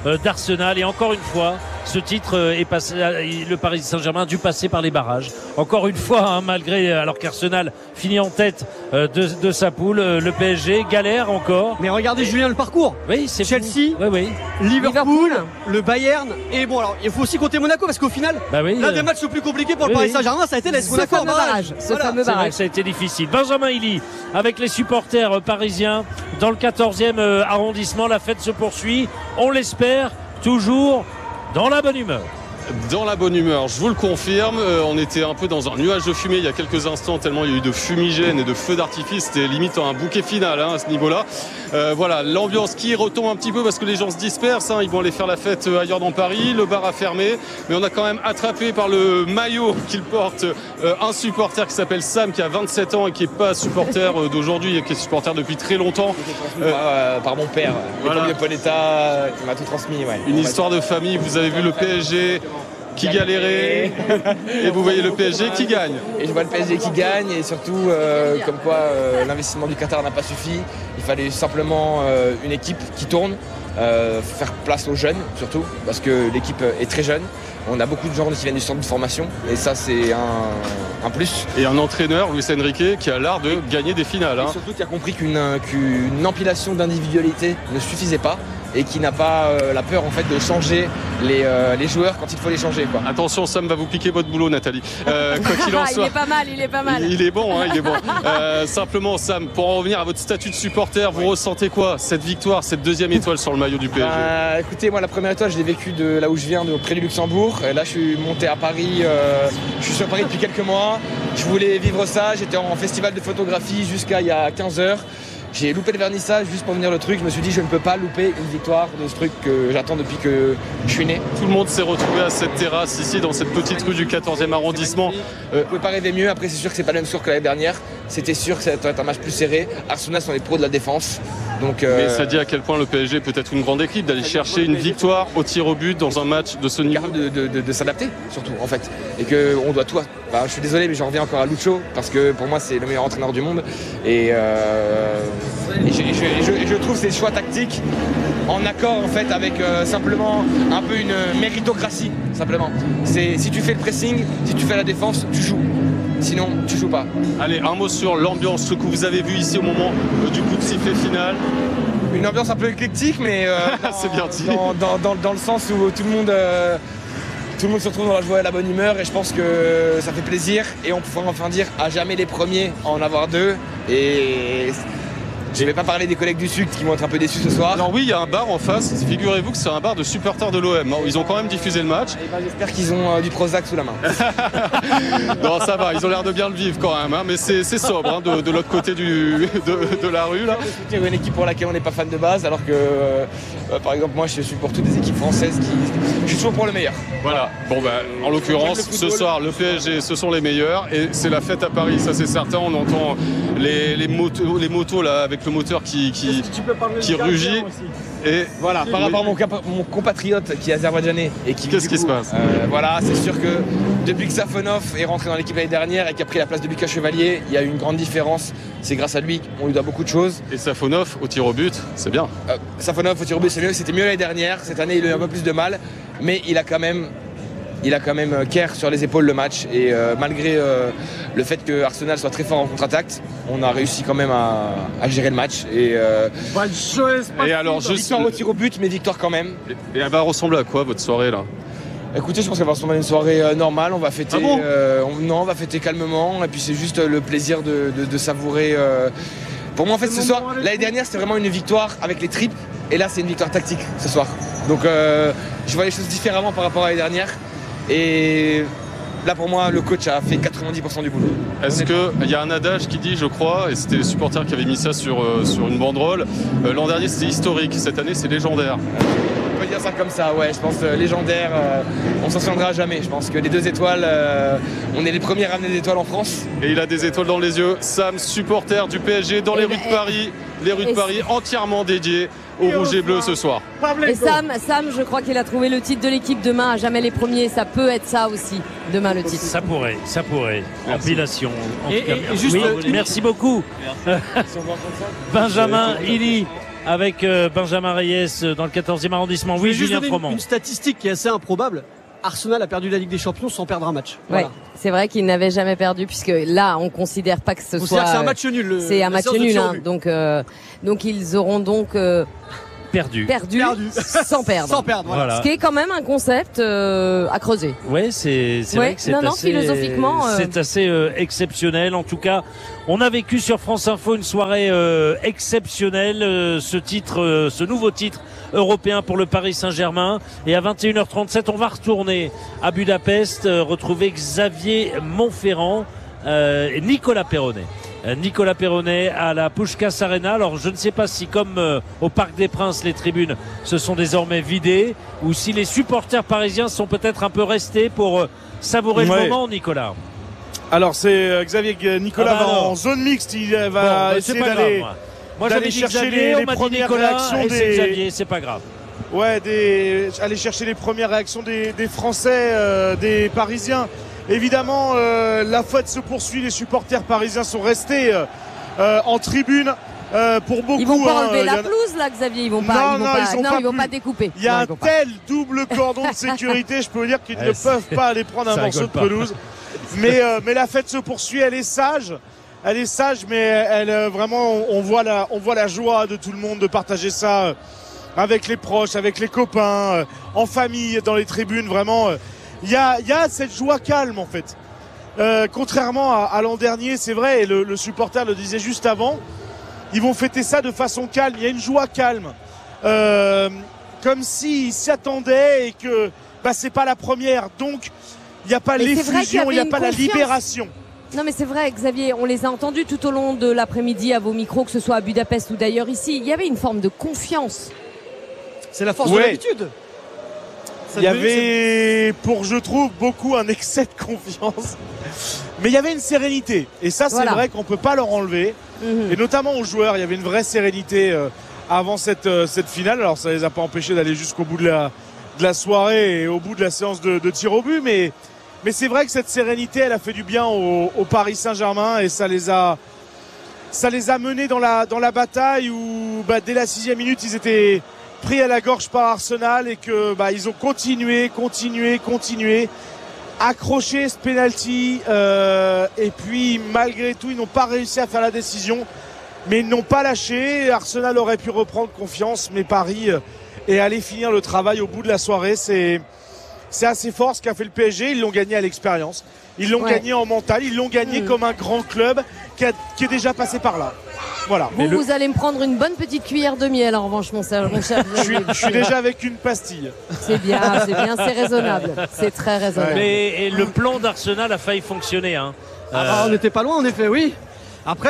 d'Arsenal. Et encore une fois, ce titre est passé, le Paris Saint-Germain a dû passer par les barrages. Encore une fois, hein, malgré, alors qu'Arsenal finit en tête de sa poule, le PSG galère encore. Mais regardez Julien le parcours. Oui, c'est Chelsea, Liverpool, le Bayern. Et bon, alors il faut aussi compter Monaco parce qu'au final, l'un des matchs les plus compliqués pour le Paris Saint-Germain, ça a été l'AS Monaco en barrage. Ce fameux barrage. C'est vrai que ça a été difficile. Benjamin Hilly avec les supporters parisiens dans le 14e arrondissement. La fête se poursuit. On l'espère toujours dans la bonne humeur. Dans la bonne humeur, je vous le confirme. On était un peu dans un nuage de fumée il y a quelques instants, tellement il y a eu de fumigènes et de feux d'artifice. C'était limite un bouquet final à ce niveau-là. Voilà, l'ambiance qui retombe un petit peu parce que les gens se dispersent. Ils vont aller faire la fête ailleurs dans Paris. Le bar a fermé, mais on a quand même attrapé par le maillot qu'il porte un supporter qui s'appelle Sam, qui a 27 ans et qui n'est pas supporter d'aujourd'hui, et qui est supporter depuis très longtemps. Par mon père, voilà. Le Pauletta, qui m'a tout transmis. Ouais. Une histoire de famille. Vous avez vu le PSG qui galérait et vous voyez le PSG qui gagne. Et je vois le PSG qui gagne et surtout comme quoi l'investissement du Qatar n'a pas suffi. Il fallait simplement une équipe qui tourne, faire place aux jeunes surtout parce que l'équipe est très jeune. On a beaucoup de gens qui viennent du centre de formation et ça c'est un plus. Et un entraîneur, Luis Enrique, qui a l'art de gagner des finales. Et surtout qui a compris qu'une empilation d'individualité ne suffisait pas et qui n'a pas la peur en fait de changer les joueurs quand il faut les changer, quoi. Attention, Sam va vous piquer votre boulot, Nathalie. Quoi qu'il en soit, il est pas mal, il est pas mal. Il est bon, il est bon. Simplement, Sam, pour en revenir à votre statut de supporter, vous ressentez quoi, cette victoire, cette deuxième étoile sur le maillot du PSG? Écoutez, moi la première étoile, je l'ai vécue de là où je viens, près du Luxembourg. Et là, je suis monté à Paris. Je suis sur Paris depuis quelques mois. Je voulais vivre ça. J'étais en festival de photographie jusqu'à il y a 15 heures. J'ai loupé le vernissage juste pour venir le truc. Je me suis dit, je ne peux pas louper une victoire de ce truc que j'attends depuis que je suis né. Tout le monde s'est retrouvé à cette terrasse ici, dans cette petite rue du 14e arrondissement. Vous ne pouvez pas rêver mieux. Après, c'est sûr que c'est pas le même score que l'année dernière. C'était sûr que ça va être un match plus serré. Arsenal sont les pros de la défense. Donc, mais ça dit à quel point le PSG peut être une grande équipe, d'aller chercher une victoire au tir au but dans un match de ce niveau. De s'adapter, surtout, en fait. Et qu'on doit tout. Je suis désolé, mais j'en reviens encore à Lucho, parce que pour moi, c'est le meilleur entraîneur du monde. Et je trouve ces choix tactiques en accord, en fait, avec simplement un peu une méritocratie, simplement. Si tu fais le pressing, si tu fais la défense, tu joues. Sinon, tu joues pas. Allez, un mot sur l'ambiance, ce que vous avez vu ici au moment du coup de sifflet final. Une ambiance un peu éclectique, mais c'est bien dit. Dans le sens où tout le monde se retrouve dans la joie et la bonne humeur, et je pense que ça fait plaisir. Et on pourra enfin dire à jamais les premiers à en avoir deux. Et je ne vais pas parler des collègues du Sud qui vont être un peu déçus ce soir. Alors oui, il y a un bar en face. Figurez-vous que c'est un bar de supporters de l'OM. Ils ont quand même diffusé le match. J'espère qu'ils ont du Prozac sous la main. Non, ça va. Ils ont l'air de bien le vivre quand même. Mais c'est sobre de l'autre côté de la rue. Là. C'est une équipe pour laquelle on n'est pas fan de base, alors que par exemple moi je suis pour toutes les équipes françaises je suis toujours pour le meilleur. Voilà. Bon en l'occurrence ce soir le PSG ce sont les meilleurs et c'est la fête à Paris, ça c'est certain. On entend les motos là avec le moteur qui rugit. Et voilà, par rapport à mon compatriote qui est azerbaïdjanais et qui qu'est-ce qui se passe voilà, c'est sûr que depuis que Safonov est rentré dans l'équipe l'année dernière et qui a pris la place de Lucas Chevalier, il y a eu une grande différence. C'est grâce à lui qu'on lui doit beaucoup de choses. Et Safonov au tir au but, c'est bien. Safonov au tir au but, c'est mieux. C'était mieux l'année dernière. Cette année, il a eu un peu plus de mal, mais il a quand même care sur les épaules le match. Et malgré le fait que Arsenal soit très fort en contre-attaque, on a réussi quand même à gérer le match. Et alors, victoire au tir au but, mais victoire quand même. Et elle va ressembler à quoi votre soirée là? Écoutez, je pense qu'elle va ressembler à une soirée normale. On va fêter. On va fêter calmement. Et puis c'est juste le plaisir de savourer. Pour moi, en fait, ce soir, l'année dernière, c'était vraiment une victoire avec les tripes. Et là, c'est une victoire tactique ce soir. Donc, je vois les choses différemment par rapport à l'année dernière. Et là, pour moi, le coach a fait 90% du boulot. Est-ce qu'il y a un adage qui dit, je crois, et c'était les supporters qui avaient mis ça sur une banderole, l'an dernier c'était historique, cette année c'est légendaire. On peut dire ça comme ça, ouais, je pense légendaire, on s'en souviendra jamais. Je pense que les 2 étoiles, on est les premiers à ramener des étoiles en France. Et il a des étoiles dans les yeux. Sam, supporter du PSG dans les rues de Paris. Les rues de Paris entièrement dédiées au rouge et bleu ce soir. Et Sam, je crois qu'il a trouvé le titre de l'équipe demain, à jamais les premiers. Ça peut être ça aussi, demain le titre. Ça pourrait. Empilation. Et juste, merci beaucoup. Benjamin Hilly avec Benjamin Reyes dans le 14e arrondissement. Oui, Julien Froment. Une statistique qui est assez improbable. Arsenal a perdu la Ligue des Champions sans perdre un match. Voilà. Ouais, c'est vrai qu'il n'avait jamais perdu, puisque là, on considère pas que ce soit. C'est un match nul. C'est un match nul, hein. Donc ils auront perdu sans perdre. Sans perdre, voilà. Ce qui est quand même un concept à creuser. Ouais, c'est vrai que c'est assez philosophiquement c'est assez exceptionnel. En tout cas, on a vécu sur France Info une soirée exceptionnelle, ce nouveau titre européen pour le Paris Saint-Germain. Et à 21h37, on va retourner à Budapest, retrouver Xavier Monferrand et Nicolas Perronnet à la Puskás Arena. Alors je ne sais pas si comme au Parc des Princes les tribunes se sont désormais vidées ou si les supporters parisiens sont peut-être un peu restés pour savourer le moment, Nicolas. Alors c'est Nicolas va en zone mixte, il va essayer d'aller chercher les premières réactions des Xavier, c'est pas grave. Ouais, aller chercher les premières réactions des Français, des Parisiens. Évidemment, la fête se poursuit. Les supporters parisiens sont restés en tribune pour beaucoup. Ils vont pas enlever la pelouse là, Xavier. Ils vont pas découper. Il y a un tel double cordon de sécurité, je peux vous dire qu'ils ne peuvent pas aller prendre un morceau de pelouse. Mais la fête se poursuit. Elle est sage, mais elle vraiment, on voit la joie de tout le monde de partager ça avec les proches, avec les copains, en famille, dans les tribunes. Vraiment. Il y a cette joie calme en fait. Contrairement à l'an dernier, c'est vrai, et le supporter le disait juste avant, ils vont fêter ça de façon calme. Il y a une joie calme, comme s'ils s'y attendaient et que c'est pas la première. Donc il n'y a pas l'effusion, il n'y a pas la libération. Non mais c'est vrai, Xavier, on les a entendus tout au long de l'après-midi à vos micros, que ce soit à Budapest ou d'ailleurs ici. Il y avait une forme de confiance. C'est la force de l'habitude. Il y avait, je trouve, beaucoup un excès de confiance. Mais il y avait une sérénité. Et ça, c'est vrai qu'on ne peut pas leur enlever. Et notamment aux joueurs, il y avait une vraie sérénité avant cette finale. Alors, ça ne les a pas empêchés d'aller jusqu'au bout de la soirée et au bout de la séance de tir au but. Mais c'est vrai que cette sérénité, elle a fait du bien au Paris Saint-Germain. Et ça les a menés dans la bataille où, dès la 6e minute, ils étaient pris à la gorge par Arsenal et que ils ont continué, accroché ce penalty et puis malgré tout ils n'ont pas réussi à faire la décision, mais ils n'ont pas lâché. Arsenal aurait pu reprendre confiance, mais Paris est allé finir le travail au bout de la soirée. C'est assez fort ce qu'a fait le PSG. Ils l'ont gagné à l'expérience, ils l'ont gagné en mental, ils l'ont gagné comme un grand club qui est déjà passé par là. Voilà. Vous allez me prendre une bonne petite cuillère de miel en revanche, mon cher. Je suis déjà avec une pastille. C'est bien, c'est raisonnable. C'est très raisonnable. Mais le plan d'Arsenal a failli fonctionner. On n'était pas loin, en effet, oui. Après,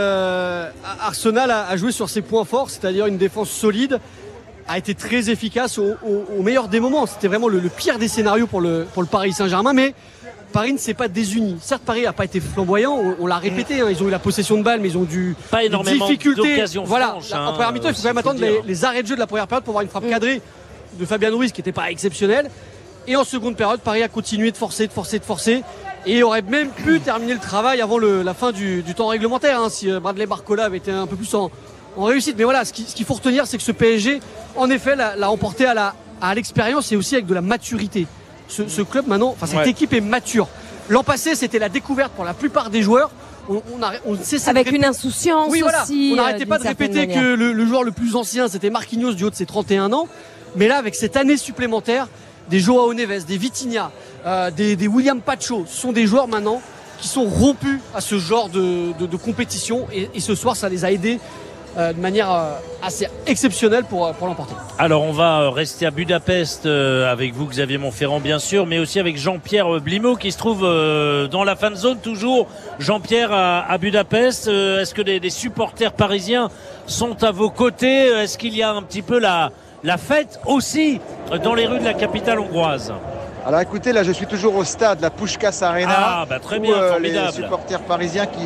Arsenal a joué sur ses points forts, c'est-à-dire une défense solide, a été très efficace au meilleur des moments. C'était vraiment le pire des scénarios pour le Paris Saint-Germain, mais Paris ne s'est pas désuni. Certes, Paris n'a pas été flamboyant, on l'a répété, ils ont eu la possession de balle, mais ils ont pas énormément d'occasions franches. En première mi-temps, il faut quand même attendre les arrêts de jeu de la première période pour voir une frappe cadrée de Fabian Ruiz qui n'était pas exceptionnelle. Et en seconde période, Paris a continué de forcer, et aurait même pu terminer le travail avant la fin du temps réglementaire, si Bradley Barcola avait été un peu plus en réussite. Mais voilà, ce qu'il faut retenir, c'est que ce PSG, en effet, l'a emporté à l'expérience et aussi avec de la maturité. Ce club maintenant, cette équipe est mature. L'an passé, c'était la découverte pour la plupart des joueurs. On avec une insouciance aussi. On n'arrêtait pas de répéter que le joueur le plus ancien, c'était Marquinhos du haut de ses 31 ans. Mais là, avec cette année supplémentaire, des Joao Neves, des Vitinha, des William Pacho, ce sont des joueurs maintenant qui sont rompus à ce genre de compétition. Et ce soir, ça les a aidés de manière assez exceptionnelle pour l'emporter. Alors on va rester à Budapest avec vous, Xavier Monferrand, bien sûr, mais aussi avec Jean-Pierre Blimaud qui se trouve dans la fan zone toujours. Jean-Pierre à Budapest, est-ce que les supporters parisiens sont à vos côtés? Est-ce qu'il y a un petit peu la fête aussi dans les rues de la capitale hongroise? Alors écoutez, là je suis toujours au stade, la Puskás Arena, très bien, où formidable. les supporters parisiens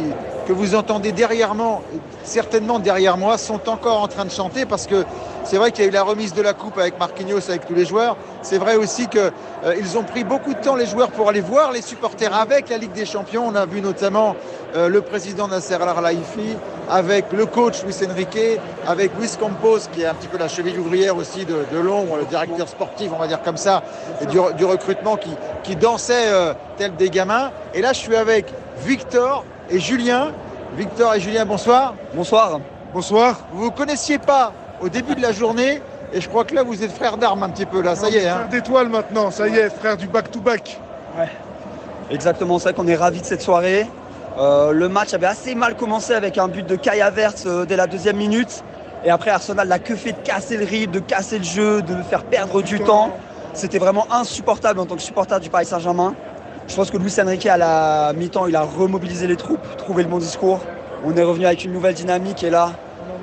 que vous entendez certainement derrière moi, sont encore en train de chanter parce que c'est vrai qu'il y a eu la remise de la coupe avec Marquinhos, avec tous les joueurs. C'est vrai aussi qu'ils ont pris beaucoup de temps, les joueurs, pour aller voir les supporters avec la Ligue des Champions. On a vu notamment le président Nasser Al-Khelaifi, avec le coach Luis Enrique, avec Luis Campos, qui est un petit peu la cheville ouvrière aussi de l'ombre, le directeur sportif, on va dire comme ça, et du recrutement, qui dansait tel des gamins. Et là, je suis avec Victor et Julien. Victor et Julien, bonsoir. Bonsoir. Bonsoir. Vous ne vous connaissiez pas au début de la journée et je crois que là vous êtes frères d'armes un petit peu là, ça y est. Frères d'étoiles maintenant, ça y est, frères du back-to-back. Ouais, exactement, c'est vrai qu'on est ravis de cette soirée. Le match avait assez mal commencé avec un but de Kai Havertz dès la 2e minute. Et après Arsenal n'a que fait de casser le rythme, de casser le jeu, de faire perdre du temps. C'était vraiment insupportable en tant que supporter du Paris Saint-Germain. Je pense que Luis Enrique à la mi-temps, il a remobilisé les troupes, trouvé le bon discours. On est revenu avec une nouvelle dynamique et là,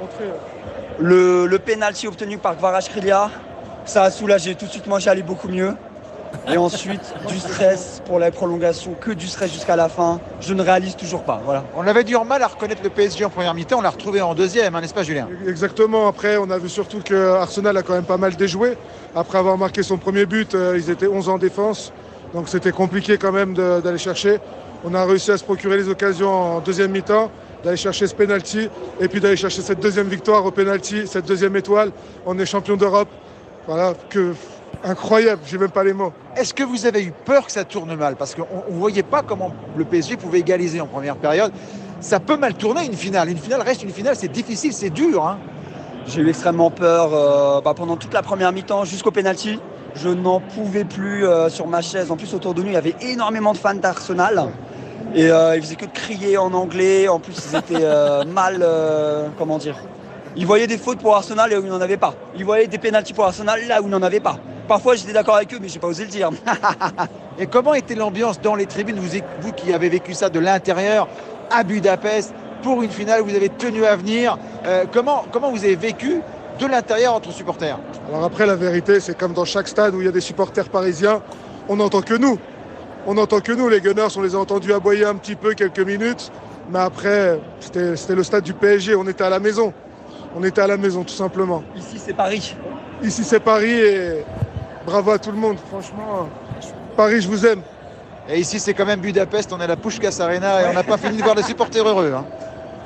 le penalty obtenu par Kvaratskhelia, ça a soulagé. Tout de suite, moi j'allais beaucoup mieux. Et ensuite, du stress pour la prolongation, que du stress jusqu'à la fin. Je ne réalise toujours pas. Voilà. On avait du mal à reconnaître le PSG en première mi-temps, on l'a retrouvé en deuxième, hein, n'est-ce pas Julien? Exactement, après on a vu surtout que Arsenal a quand même pas mal déjoué. Après avoir marqué son premier but, ils étaient 11 en défense. Donc c'était compliqué quand même d'aller chercher. On a réussi à se procurer les occasions en deuxième mi-temps, d'aller chercher ce penalty et puis d'aller chercher cette deuxième victoire au penalty, cette deuxième étoile. On est champion d'Europe. Voilà, incroyable, j'ai même pas les mots. Est-ce que vous avez eu peur que ça tourne mal? Parce qu'on ne voyait pas comment le PSG pouvait égaliser en première période. Ça peut mal tourner une finale. Une finale reste une finale, c'est difficile, c'est dur. Hein. J'ai eu extrêmement peur pendant toute la première mi-temps jusqu'au penalty. Je n'en pouvais plus sur ma chaise. En plus, autour de nous, il y avait énormément de fans d'Arsenal. Et ils faisaient que de crier en anglais. En plus, ils étaient mal... comment dire? Ils voyaient des fautes pour Arsenal là où il n'en avait pas. Ils voyaient des pénaltys pour Arsenal là où il n'en avait pas. Parfois, j'étais d'accord avec eux, mais je n'ai pas osé le dire. Et comment était l'ambiance dans les tribunes, vous qui avez vécu ça de l'intérieur à Budapest, pour une finale où vous avez tenu à venir, comment vous avez vécu de l'intérieur entre supporters? Alors après, la vérité, c'est comme dans chaque stade où il y a des supporters parisiens, on n'entend que nous. On n'entend que nous. Les Gunners, on les a entendus aboyer un petit peu quelques minutes. Mais après, c'était le stade du PSG. On était à la maison. On était à la maison, tout simplement. Ici, c'est Paris. Ici, c'est Paris et bravo à tout le monde. Franchement, Paris, je vous aime. Et ici, c'est quand même Budapest. On est à la Puskás Arena et on n'a pas fini de voir les supporters heureux. Hein.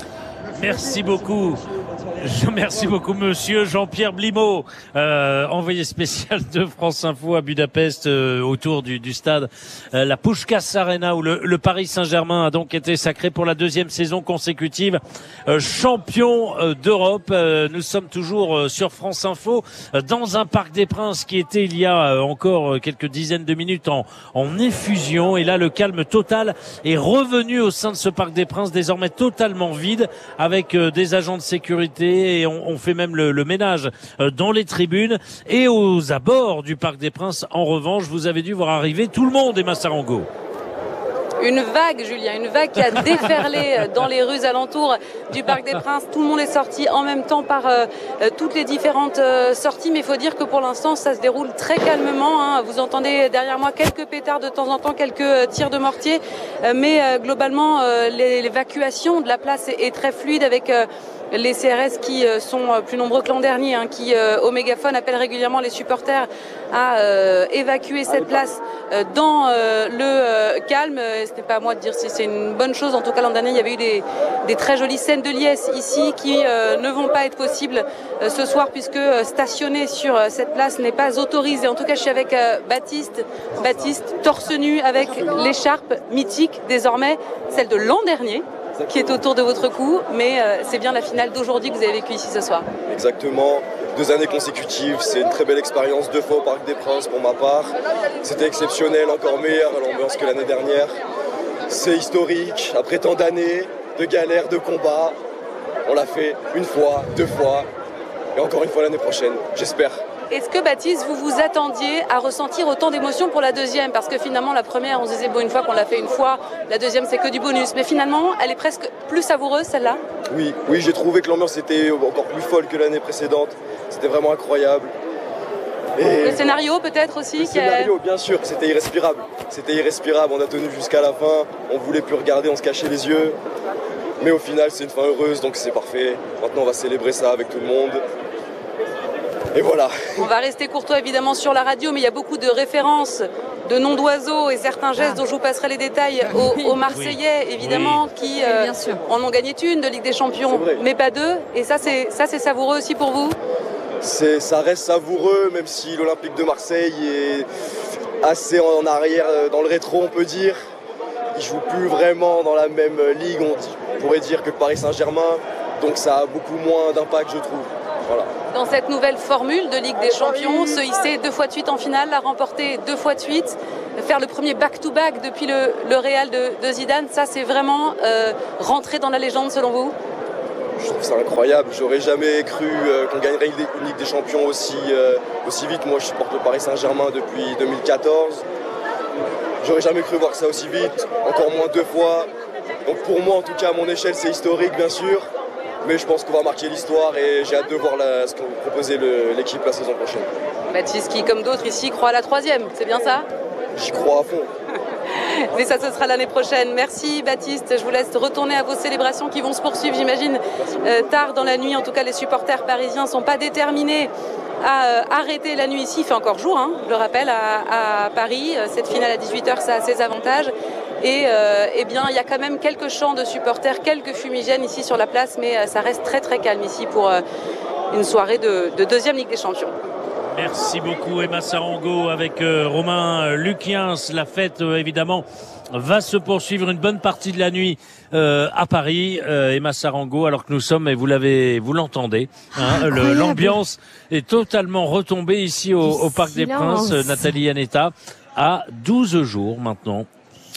Merci beaucoup. Merci beaucoup, monsieur Jean-Pierre Blimaud, envoyé spécial de France Info à Budapest, autour du stade la Puskás Arena, où le Paris Saint-Germain a donc été sacré pour la 2e saison consécutive champion d'Europe. Nous sommes toujours sur France Info, dans un Parc des Princes qui était il y a encore quelques dizaines de minutes en effusion. Et là, le calme total est revenu au sein de ce Parc des Princes, désormais totalement vide, avec des agents de sécurité. Et on fait même le ménage dans les tribunes et aux abords du Parc des Princes. En revanche, vous avez dû voir arriver tout le monde, Emma Sarango. Une vague, Julien, une vague qui a déferlé dans les rues alentours du Parc des Princes. Tout le monde est sorti en même temps par toutes les différentes sorties. Mais il faut dire que pour l'instant, ça se déroule très calmement. Hein. Vous entendez derrière moi quelques pétards de temps en temps, quelques tirs de mortier. Mais globalement, l'évacuation de la place est très fluide avec... les CRS qui sont plus nombreux que l'an dernier, hein, qui au mégaphone appellent régulièrement les supporters à évacuer cette place dans le calme. Ce n'est pas à moi de dire si c'est une bonne chose. En tout cas, l'an dernier, il y avait eu des très jolies scènes de liesse ici qui ne vont pas être possibles ce soir puisque stationner sur cette place n'est pas autorisé. En tout cas, je suis avec Baptiste, torse nu avec l'écharpe mythique désormais, celle de l'an dernier, qui est autour de votre cou, mais c'est bien la finale d'aujourd'hui que vous avez vécue ici ce soir. Exactement, 2 années consécutives, c'est une très belle expérience, 2 fois au Parc des Princes pour ma part. C'était exceptionnel, encore meilleur à l'ambiance que l'année dernière. C'est historique, après tant d'années de galères, de combats, on l'a fait 1 fois, 2 fois, et encore 1 fois l'année prochaine, j'espère. Est-ce que Baptiste, vous vous attendiez à ressentir autant d'émotions pour la deuxième? Parce que finalement, la première, on se disait, bon, une fois qu'on l'a fait une fois, la deuxième, c'est que du bonus. Mais finalement, elle est presque plus savoureuse, celle-là? Oui, j'ai trouvé que l'ambiance était encore plus folle que l'année précédente. C'était vraiment incroyable. Et le scénario, peut-être aussi? Le scénario, bien sûr, c'était irrespirable. C'était irrespirable, on a tenu jusqu'à la fin, on voulait plus regarder, on se cachait les yeux. Mais au final, c'est une fin heureuse, donc c'est parfait. Maintenant, on va célébrer ça avec tout le monde. Et voilà. On va rester courtois évidemment sur la radio, mais il y a beaucoup de références, de noms d'oiseaux et certains gestes dont je vous passerai les détails aux Marseillais, évidemment, qui en ont gagné une de Ligue des Champions, mais pas deux. Et ça, c'est savoureux aussi pour vous? Ça reste savoureux, même si l'Olympique de Marseille est assez en arrière, dans le rétro, on peut dire. Il ne joue plus vraiment dans la même ligue, on pourrait dire, que Paris Saint-Germain. Donc ça a beaucoup moins d'impact, je trouve. Voilà. Dans cette nouvelle formule de Ligue des Champions, se hisser 2 fois de suite en finale, la remporter 2 fois de suite, faire le premier back-to-back depuis le Real de Zidane, ça c'est vraiment rentrer dans la légende selon vous? Je trouve ça incroyable. J'aurais jamais cru qu'on gagnerait une Ligue des Champions aussi vite. Moi, je supporte le Paris Saint-Germain depuis 2014. J'aurais jamais cru voir ça aussi vite, encore moins 2 fois. Donc pour moi, en tout cas, à mon échelle, c'est historique, bien sûr. Mais je pense qu'on va marquer l'histoire et j'ai hâte de voir ce qu'on va proposer l'équipe la saison prochaine. Baptiste qui, comme d'autres ici, croit à la 3e, c'est bien ça? J'y crois à fond. Mais ça, ce sera l'année prochaine. Merci Baptiste. Je vous laisse retourner à vos célébrations qui vont se poursuivre, j'imagine, tard dans la nuit. En tout cas, les supporters parisiens ne sont pas déterminés à arrêter la nuit ici. Il fait encore jour, hein, je le rappelle, à Paris. Cette finale à 18h, ça a ses avantages. Et eh bien, il y a quand même quelques chants de supporters, quelques fumigènes ici sur la place, mais ça reste très très calme ici pour une soirée de 2e Ligue des Champions. Merci beaucoup Emma Sarango avec Romain Luquiens. La fête évidemment va se poursuivre une bonne partie de la nuit à Paris. Emma Sarango, alors que nous sommes, et vous l'entendez, hein, l'ambiance est totalement retombée ici au Parc des Princes. Nathalie Aneta, à 12 jours maintenant.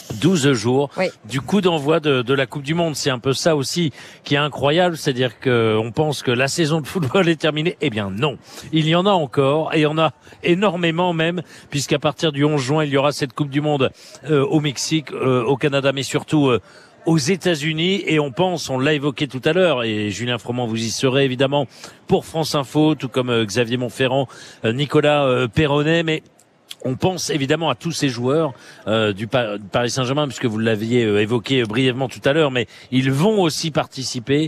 12 jours du coup d'envoi de la Coupe du Monde. C'est un peu ça aussi qui est incroyable, c'est-à-dire qu'on pense que la saison de football est terminée. Eh bien non, il y en a encore, et il y en a énormément même, puisqu'à partir du 11 juin, il y aura cette Coupe du Monde au Mexique, au Canada, mais surtout aux États-Unis. Et on l'a évoqué tout à l'heure, et Julien Froment, vous y serez évidemment pour France Info, tout comme Xavier Montferrand, Nicolas Perronnet, mais on pense évidemment à tous ces joueurs du Paris Saint-Germain, puisque vous l'aviez évoqué brièvement tout à l'heure, mais ils vont aussi participer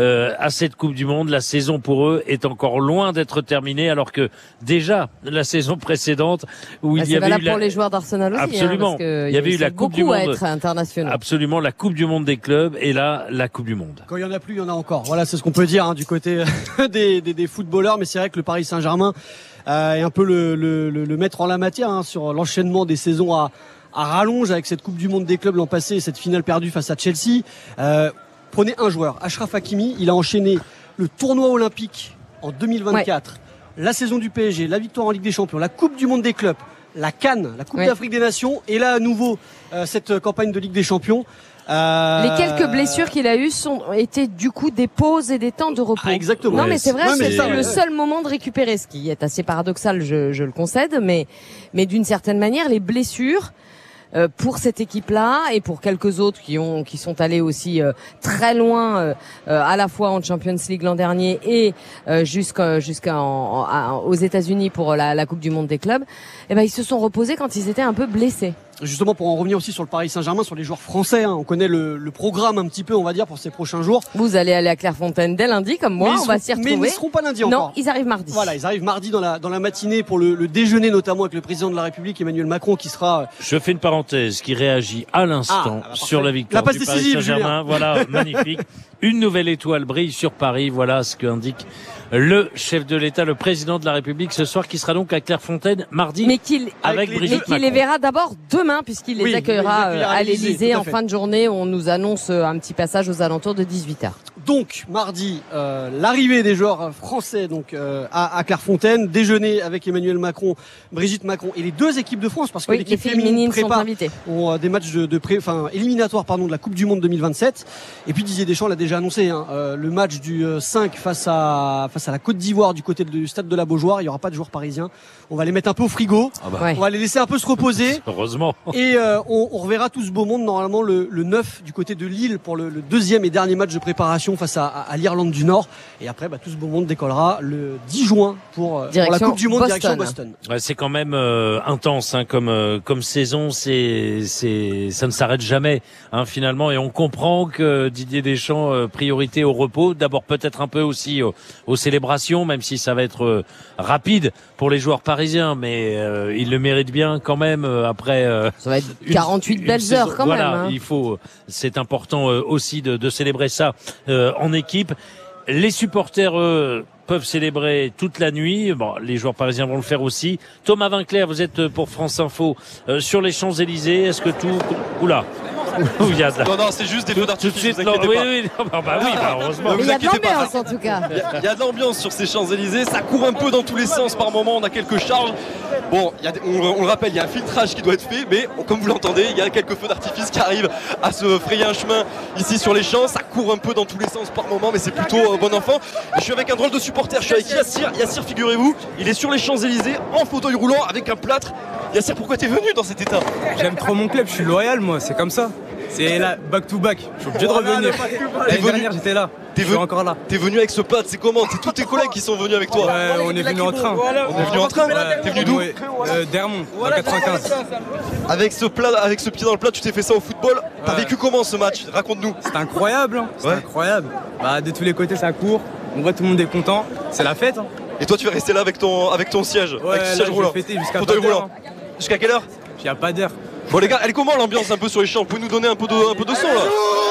à cette Coupe du Monde. La saison pour eux est encore loin d'être terminée, alors que déjà la saison précédente où il y avait eu pour les joueurs d'Arsenal aussi, absolument, parce que il y avait eu la Coupe du Monde, être internationaux. Absolument, la Coupe du Monde des clubs, et là la Coupe du Monde. Quand il y en a plus, il y en a encore. Voilà, c'est ce qu'on peut dire hein, du côté des footballeurs, mais c'est vrai que le Paris Saint-Germain est un peu le maître en la matière hein, sur l'enchaînement des saisons à rallonge avec cette Coupe du Monde des clubs l'an passé et cette finale perdue face à Chelsea. Prenez un joueur, Achraf Hakimi, il a enchaîné le tournoi olympique en 2024, la saison du PSG, la victoire en Ligue des Champions, la Coupe du Monde des clubs, la CAN, la Coupe d'Afrique des Nations, et là à nouveau cette campagne de Ligue des Champions. Les quelques blessures qu'il a eues étaient du coup des pauses et des temps de repos. Exactement. Non mais c'est vrai, c'est le seul moment de récupérer, ce qui est assez paradoxal, je le concède, mais d'une certaine manière, les blessures pour cette équipe-là et pour quelques autres qui sont allés aussi très loin à la fois en Champions League l'an dernier et aux États-Unis pour la Coupe du Monde des clubs, eh ben ils se sont reposés quand ils étaient un peu blessés. Justement, pour en revenir aussi sur le Paris Saint-Germain, sur les joueurs français, hein, on connaît le programme un petit peu, on va dire, pour ces prochains jours. Vous allez aller à Clairefontaine dès lundi, comme moi, on va s'y retrouver. Mais ils ne seront pas lundi encore. Non, ils arrivent mardi. Voilà, ils arrivent mardi dans la matinée pour le déjeuner, notamment avec le président de la République, Emmanuel Macron, qui sera... Je fais une parenthèse, qui réagit à l'instant sur la victoire du Paris Saint-Germain. Voilà, magnifique. Une nouvelle étoile brille sur Paris, voilà ce qu'indique le chef de l'État, le président de la République ce soir, qui sera donc à Clairefontaine mardi, avec Brigitte Macron. Mais qu'il les verra d'abord demain, puisqu'il les accueillera à l'Élysée en fin de journée. On nous annonce un petit passage aux alentours de 18h. Donc mardi, l'arrivée des joueurs français donc à Clairefontaine, déjeuner avec Emmanuel Macron, Brigitte Macron et les deux équipes de France, parce que l'équipe féminine ont des matchs éliminatoires de la Coupe du Monde 2027. Et puis Didier Deschamps l'a déjà annoncé, hein, le match du 5 face à la Côte d'Ivoire du côté du stade de la Beaujoire, il n'y aura pas de joueurs parisiens. On va les mettre un peu au frigo. On va les laisser un peu se reposer. Heureusement. Et on reverra tout ce beau monde normalement le 9 du côté de Lille pour le deuxième et dernier match de préparation face à l'Irlande du Nord. Et après, tout ce beau monde décollera le 10 juin pour la Coupe du Monde direction Boston. Ouais, c'est quand même intense comme saison. Ça ne s'arrête jamais finalement. Et on comprend que Didier Deschamps priorité au repos. D'abord peut-être un peu aussi aux célébrations, même si ça va être rapide pour les joueurs parisiens, mais ils le méritent bien quand même après. Ça va être 48 belles heures quand même. C'est important aussi de célébrer ça en équipe. Les supporters peuvent célébrer toute la nuit. Bon, les joueurs parisiens vont le faire aussi. Thomas Vinclair, vous êtes pour France Info sur les Champs-Élysées. Est-ce que tout... Oula. Non, c'est juste des feux d'artifice. Heureusement. Il y a de l'ambiance en tout cas. Il y a de l'ambiance sur ces Champs-Élysées. Ça court un peu dans tous les sens par moment. On a quelques charges. Bon, on le rappelle, il y a un filtrage qui doit être fait, mais comme vous l'entendez, il y a quelques feux d'artifice qui arrivent à se frayer un chemin ici sur les champs. Ça court un peu dans tous les sens par moment, mais c'est plutôt bon enfant. Je suis avec un drôle de supporter. Je suis avec Yassir. Yassir, figurez-vous, il est sur les Champs-Élysées en fauteuil roulant avec un plâtre. Yassir, pourquoi t'es venu dans cet état? J'aime trop mon club, je suis loyal moi, c'est comme ça. C'est là, back to back, je suis obligé de revenir. L'année dernière j'étais là, je suis encore là. T'es venu avec ce plâtre, c'est comment? C'est tous tes collègues qui sont venus avec toi? Ouais, on est venu en train. On est venu en train? T'es venu d'où? D'Hermont, en 95. Avec ce pied dans le plat, tu t'es fait ça au football. T'as vécu comment ce match? Raconte-nous. C'est incroyable, c'est incroyable. De tous les côtés ça court, on voit tout le monde est content, c'est la fête. Et toi tu vas rester là avec ton siège, avec ton siège roulant. Jusqu'à roulant. Jusqu'à quelle heure? Il n'y a pas d'heure. Bon les gars, elle est comment l'ambiance un peu sur les champs? Vous pouvez nous donner un peu de son là?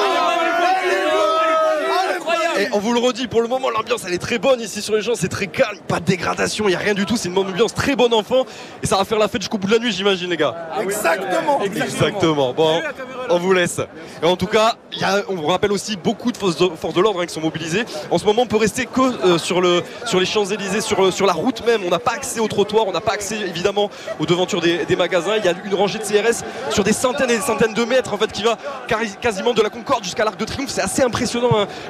Et on vous le redit, pour le moment l'ambiance elle est très bonne ici sur les champs, c'est très calme, pas de dégradation, il n'y a rien du tout, c'est une ambiance très bonne enfant et ça va faire la fête jusqu'au bout de la nuit j'imagine les gars. Exactement. Bon, on vous laisse. Et en tout cas, on vous rappelle aussi beaucoup de forces de l'ordre qui sont mobilisées. En ce moment on peut rester que sur les Champs-Élysées, sur la route même, on n'a pas accès au trottoir, on n'a pas accès évidemment aux devantures des magasins. Il y a une rangée de CRS sur des centaines et des centaines de mètres en fait qui va quasiment de la Concorde jusqu'à l'Arc de Triomphe. C'est assez impressionnant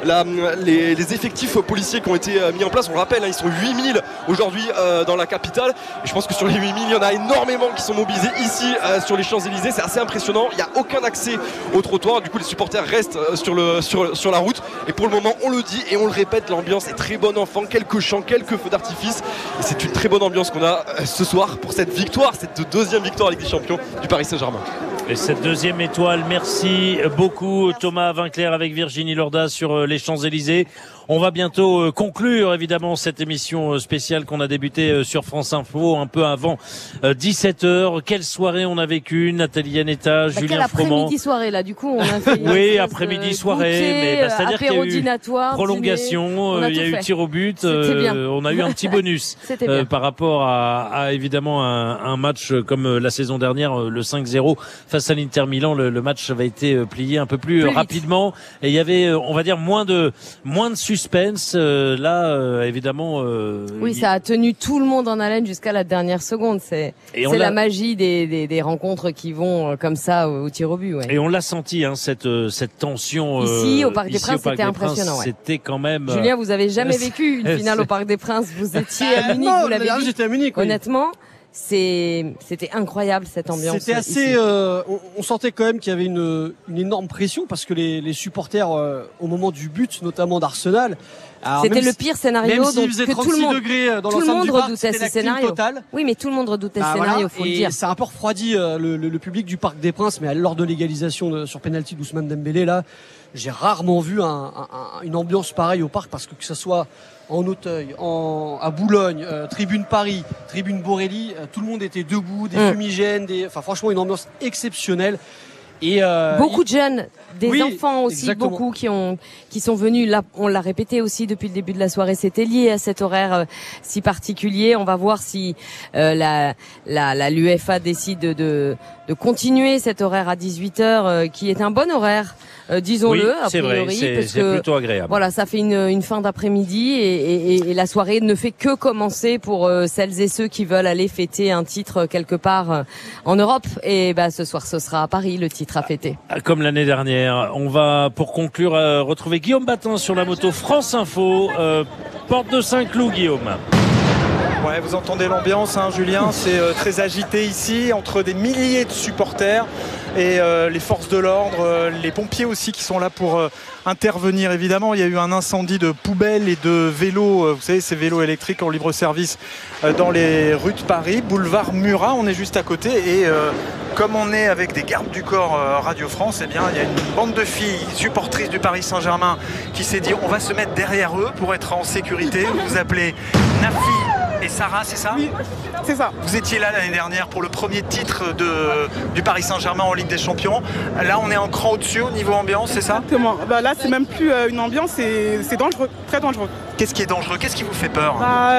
les effectifs policiers qui ont été mis en place, on le rappelle, ils sont 8000 aujourd'hui dans la capitale et je pense que sur les 8000 il y en a énormément qui sont mobilisés ici sur les Champs-Élysées, c'est assez impressionnant, il n'y a aucun accès au trottoir, du coup les supporters restent sur la route et pour le moment on le dit et on le répète, l'ambiance est très bonne enfant, quelques chants, quelques feux d'artifice et c'est une très bonne ambiance qu'on a ce soir pour cette victoire, cette deuxième victoire avec les champions du Paris Saint-Germain. Et cette deuxième étoile, merci beaucoup Thomas Vinclair avec Virginie Lorda sur les Champs-Élysées. On va bientôt conclure évidemment cette émission spéciale qu'on a débutée sur France Info un peu avant 17h. Quelle soirée on a vécu, Nathalie Yanetta, Julien Froment. Après-midi soirée là, du coup on a fait oui, après-midi soirée, mais c'est-à-dire qu'il y a eu prolongation, il y a eu tir au but, on a eu un petit bonus par rapport à évidemment un match comme la saison dernière, le 5-0 face à l'Inter Milan. Le match avait été plié un peu plus rapidement et il y avait, on va dire, moins de suspense. Évidemment. Oui, ça a tenu tout le monde en haleine jusqu'à la dernière seconde. C'est la magie des rencontres qui vont comme ça au tir au but. Ouais. Et on l'a senti, cette tension. Ici, au Parc des Princes, c'était impressionnant. Ouais. C'était quand même. Julien, vous avez jamais vécu une finale au Parc des Princes. Vous étiez à Munich, vous l'avez vu. J'étais à Munich. Oui. Honnêtement. C'était incroyable cette ambiance. C'était assez. On sentait quand même qu'il y avait une énorme pression parce que les supporters au moment du but, notamment d'Arsenal. C'était le pire scénario. Même s'il faisait 36 degrés dans l'enceinte du parc, redoutait ce scénario. Totale. Oui, mais tout le monde redoutait ce scénario, faut le dire. Ça a un peu refroidi le public du Parc des Princes, mais lors de l'égalisation sur penalty d'Ousmane Dembélé, là, j'ai rarement vu une ambiance pareille au parc parce que ce soit en Auteuil, à Boulogne, Tribune Paris, Tribune Borelli, tout le monde était debout, des fumigènes, franchement une ambiance exceptionnelle. Et beaucoup de jeunes, des enfants aussi, exactement. Beaucoup qui sont venus. Là, on l'a répété aussi depuis le début de la soirée, c'était lié à cet horaire si particulier. On va voir si l'UEFA décide de continuer cet horaire à 18h, qui est un bon horaire, disons-le, a priori, c'est plutôt agréable. Voilà, ça fait une fin d'après-midi et la soirée ne fait que commencer pour celles et ceux qui veulent aller fêter un titre quelque part en Europe. Et ce soir, ce sera à Paris le titre à fêter. Comme l'année dernière. On va, pour conclure, retrouver Guillaume Batin sur la moto France Info, porte de Saint-Cloud, Guillaume. Ouais, vous entendez l'ambiance, hein, Julien, c'est très agité ici, entre des milliers de supporters et les forces de l'ordre, les pompiers aussi qui sont là pour intervenir. Évidemment, il y a eu un incendie de poubelles et de vélos, vous savez, ces vélos électriques en libre service dans les rues de Paris, boulevard Murat, on est juste à côté et comme on est avec des gardes du corps Radio France, eh bien, il y a une bande de filles supportrices du Paris Saint-Germain qui s'est dit on va se mettre derrière eux pour être en sécurité. Vous vous appelez Nafi et Sarah, c'est ça? Oui, c'est ça. Vous étiez là l'année dernière pour le premier titre du Paris Saint-Germain en Ligue des Champions. Là, on est un cran au-dessus au niveau ambiance, c'est ça? Exactement. Bah, là, c'est même plus une ambiance, c'est dangereux, très dangereux. Qu'est-ce qui est dangereux? Qu'est-ce qui vous fait peur?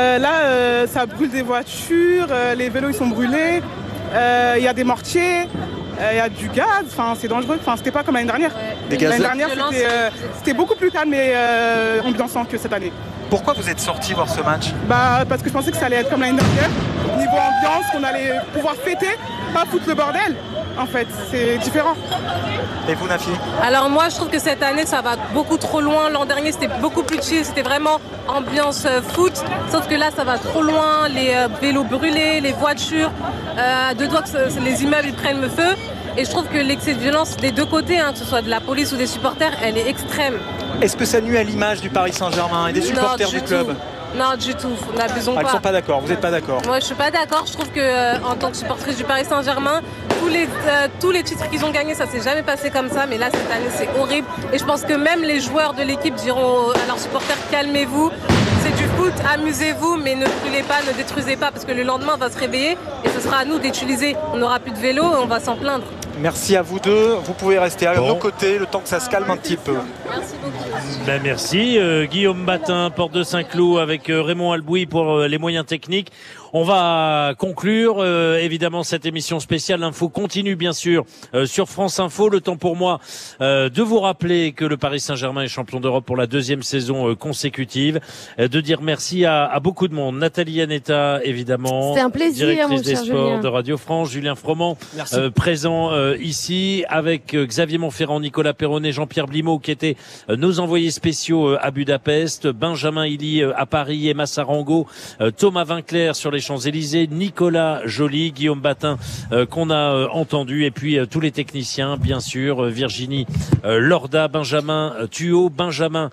Là, ça brûle des voitures, les vélos ils sont brûlés, il y a des mortiers. Il y a du gaz, enfin, c'est dangereux, enfin, c'était pas comme l'année dernière. L'année dernière, c'était beaucoup plus calme et ambiançant que cette année. Pourquoi vous êtes sorti voir ce match? Parce que je pensais que ça allait être comme l'année dernière. Niveau ambiance, qu'on allait pouvoir fêter, pas foutre le bordel. En fait, c'est différent. Et vous, Nafi? Alors moi, je trouve que cette année, ça va beaucoup trop loin. L'an dernier, c'était beaucoup plus chill, c'était vraiment ambiance foot. Sauf que là, ça va trop loin. Les vélos brûlés, les voitures, de doigts que les immeubles ils prennent le feu. Et je trouve que l'excès de violence des deux côtés, que ce soit de la police ou des supporters, elle est extrême. Est-ce que ça nuit à l'image du Paris Saint-Germain et des supporters du club? Non, du tout. N'abusons pas. Ils ne sont pas d'accord. Vous n'êtes pas d'accord? Moi, je suis pas d'accord. Je trouve que en tant que supportrice du Paris Saint-Germain, tous les titres qu'ils ont gagnés, ça s'est jamais passé comme ça. Mais là, cette année, c'est horrible. Et je pense que même les joueurs de l'équipe diront à leurs supporters calmez-vous. C'est du foot, amusez-vous, mais ne brûlez pas, ne détruisez pas, parce que le lendemain, on va se réveiller et ce sera à nous d'utiliser. On n'aura plus de vélo et on va s'en plaindre. Merci à vous deux. Vous pouvez rester à nos côtés le temps que ça se calme un petit peu. Merci beaucoup. Ben merci. Guillaume Batin, Porte de Saint-Cloud avec Raymond Albouy pour les moyens techniques. On va conclure évidemment cette émission spéciale. L'info continue bien sûr sur France Info. Le temps pour moi de vous rappeler que le Paris Saint-Germain est champion d'Europe pour la deuxième saison consécutive. De dire merci à beaucoup de monde. Nathalie Yanetta évidemment. C'est un plaisir, directrice mon des cher sports Julien. de Radio France. Julien Froment présent ici avec Xavier Montferrand, Nicolas Perronnet, Jean-Pierre Blimaud qui étaient nos envoyés spéciaux à Budapest, Benjamin Hilly à Paris, Emma Sarango, Thomas Vinclair sur les Champs-Élysées, Nicolas Joly, Guillaume Batin qu'on a entendu et puis tous les techniciens bien sûr, Virginie Lorda, Benjamin Thuot, Benjamin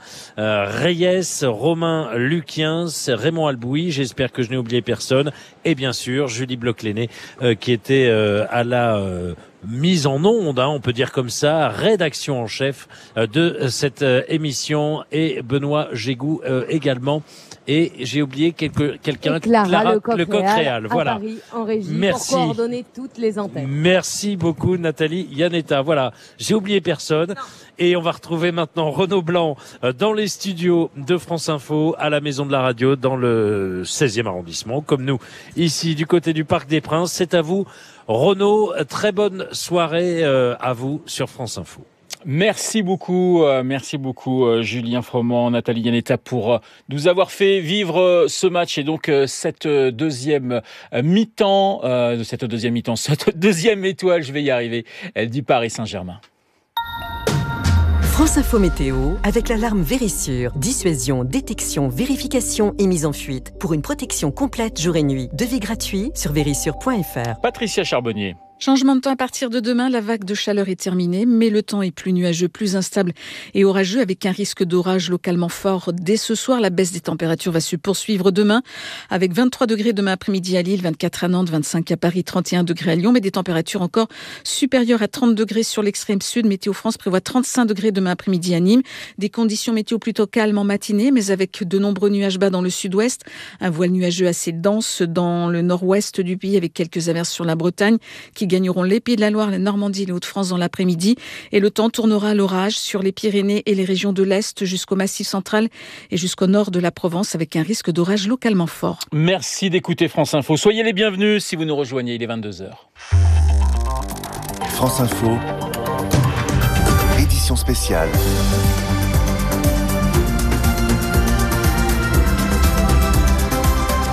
Reyes, Romain Luquiens, Raymond Albouy, j'espère que je n'ai oublié personne et bien sûr Julie Bloch-Lenné qui était à la mise en onde, on peut dire comme ça, rédaction en chef de cette émission et Benoît Gégou également. Et j'ai oublié quelqu'un, Clara, le Coq-Réal, voilà. À Paris, en régie, Merci. pour coordonner toutes les antennes. Merci beaucoup Nathalie Yanetta. Voilà, j'ai oublié personne. Et on va retrouver maintenant Renaud Blanc dans les studios de France Info, à la Maison de la Radio, dans le 16e arrondissement, comme nous, ici du côté du Parc des Princes. C'est à vous, Renaud. Très bonne soirée à vous sur France Info. Merci beaucoup Julien Froment, Nathalie Yanetta pour nous avoir fait vivre ce match et donc cette deuxième mi-temps, cette deuxième étoile, je vais y arriver, du Paris Saint-Germain. France Info Météo avec l'alarme Vérissure. Dissuasion, détection, vérification et mise en fuite. Pour une protection complète jour et nuit. Devis gratuit sur vérissure.fr. Patricia Charbonnier. Changement de temps à partir de demain, la vague de chaleur est terminée, mais le temps est plus nuageux, plus instable et orageux avec un risque d'orage localement fort. Dès ce soir, la baisse des températures va se poursuivre demain avec 23 degrés demain après-midi à Lille, 24 à Nantes, 25 à Paris, 31 degrés à Lyon, mais des températures encore supérieures à 30 degrés sur l'extrême sud. Météo France prévoit 35 degrés demain après-midi à Nîmes. Des conditions météo plutôt calmes en matinée, mais avec de nombreux nuages bas dans le sud-ouest. Un voile nuageux assez dense dans le nord-ouest du pays avec quelques averses sur la Bretagne qui gagneront les Pays de la Loire, la Normandie et les Hauts-de-France dans l'après-midi. Et le temps tournera à l'orage sur les Pyrénées et les régions de l'Est jusqu'au Massif central et jusqu'au nord de la Provence avec un risque d'orage localement fort. Merci d'écouter France Info. Soyez les bienvenus si vous nous rejoignez, il est 22h. France Info, édition spéciale.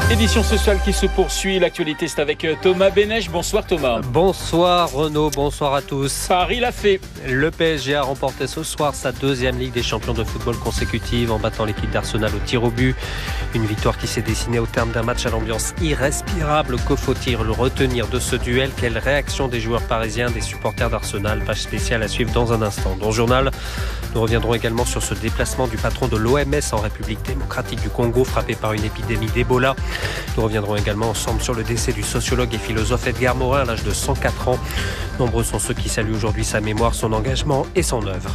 Édition sociale qui se poursuit. L'actualité, c'est avec Thomas Benech. Bonsoir Thomas. Bonsoir Renaud, bonsoir à tous. Paris l'a fait. Le PSG a remporté ce soir sa deuxième Ligue des champions de football consécutive en battant l'équipe d'Arsenal au tir au but. Une victoire qui s'est dessinée au terme d'un match à l'ambiance irrespirable. Que faut-il retenir de ce duel? Quelle réaction des joueurs parisiens, des supporters d'Arsenal? Page spéciale à suivre dans un instant. Dans le journal, nous reviendrons également sur ce déplacement du patron de l'OMS en République démocratique du Congo, frappé par une épidémie d'Ebola. Nous reviendrons également ensemble sur le décès du sociologue et philosophe Edgar Morin à l'âge de 104 ans. Nombreux sont ceux qui saluent aujourd'hui sa mémoire, son engagement et son œuvre.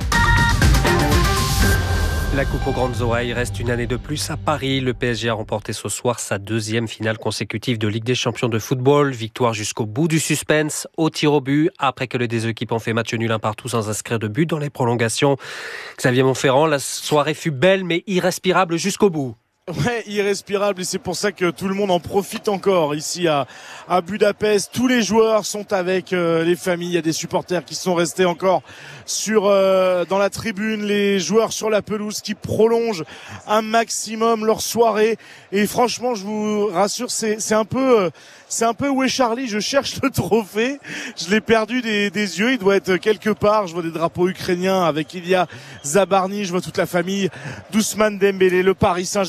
La coupe aux grandes oreilles reste une année de plus à Paris. Le PSG a remporté ce soir sa deuxième finale consécutive de Ligue des champions de football. Victoire jusqu'au bout du suspense, au tir au but, après que les deux équipes ont fait match nul un partout sans inscrire de but dans les prolongations. Xavier Montferrand, la soirée fut belle mais irrespirable jusqu'au bout. Ouais, irrespirable, et c'est pour ça que tout le monde en profite encore ici à Budapest. Tous les joueurs sont avec les familles. Il y a des supporters qui sont restés encore dans la tribune, les joueurs sur la pelouse qui prolongent un maximum leur soirée. Et franchement, je vous rassure, c'est un peu où est Charlie? Je cherche le trophée. Je l'ai perdu des yeux. Il doit être quelque part. Je vois des drapeaux ukrainiens avec Ilia Zabarny. Je vois toute la famille d'Ousmane Dembélé, le Paris Saint-Germain.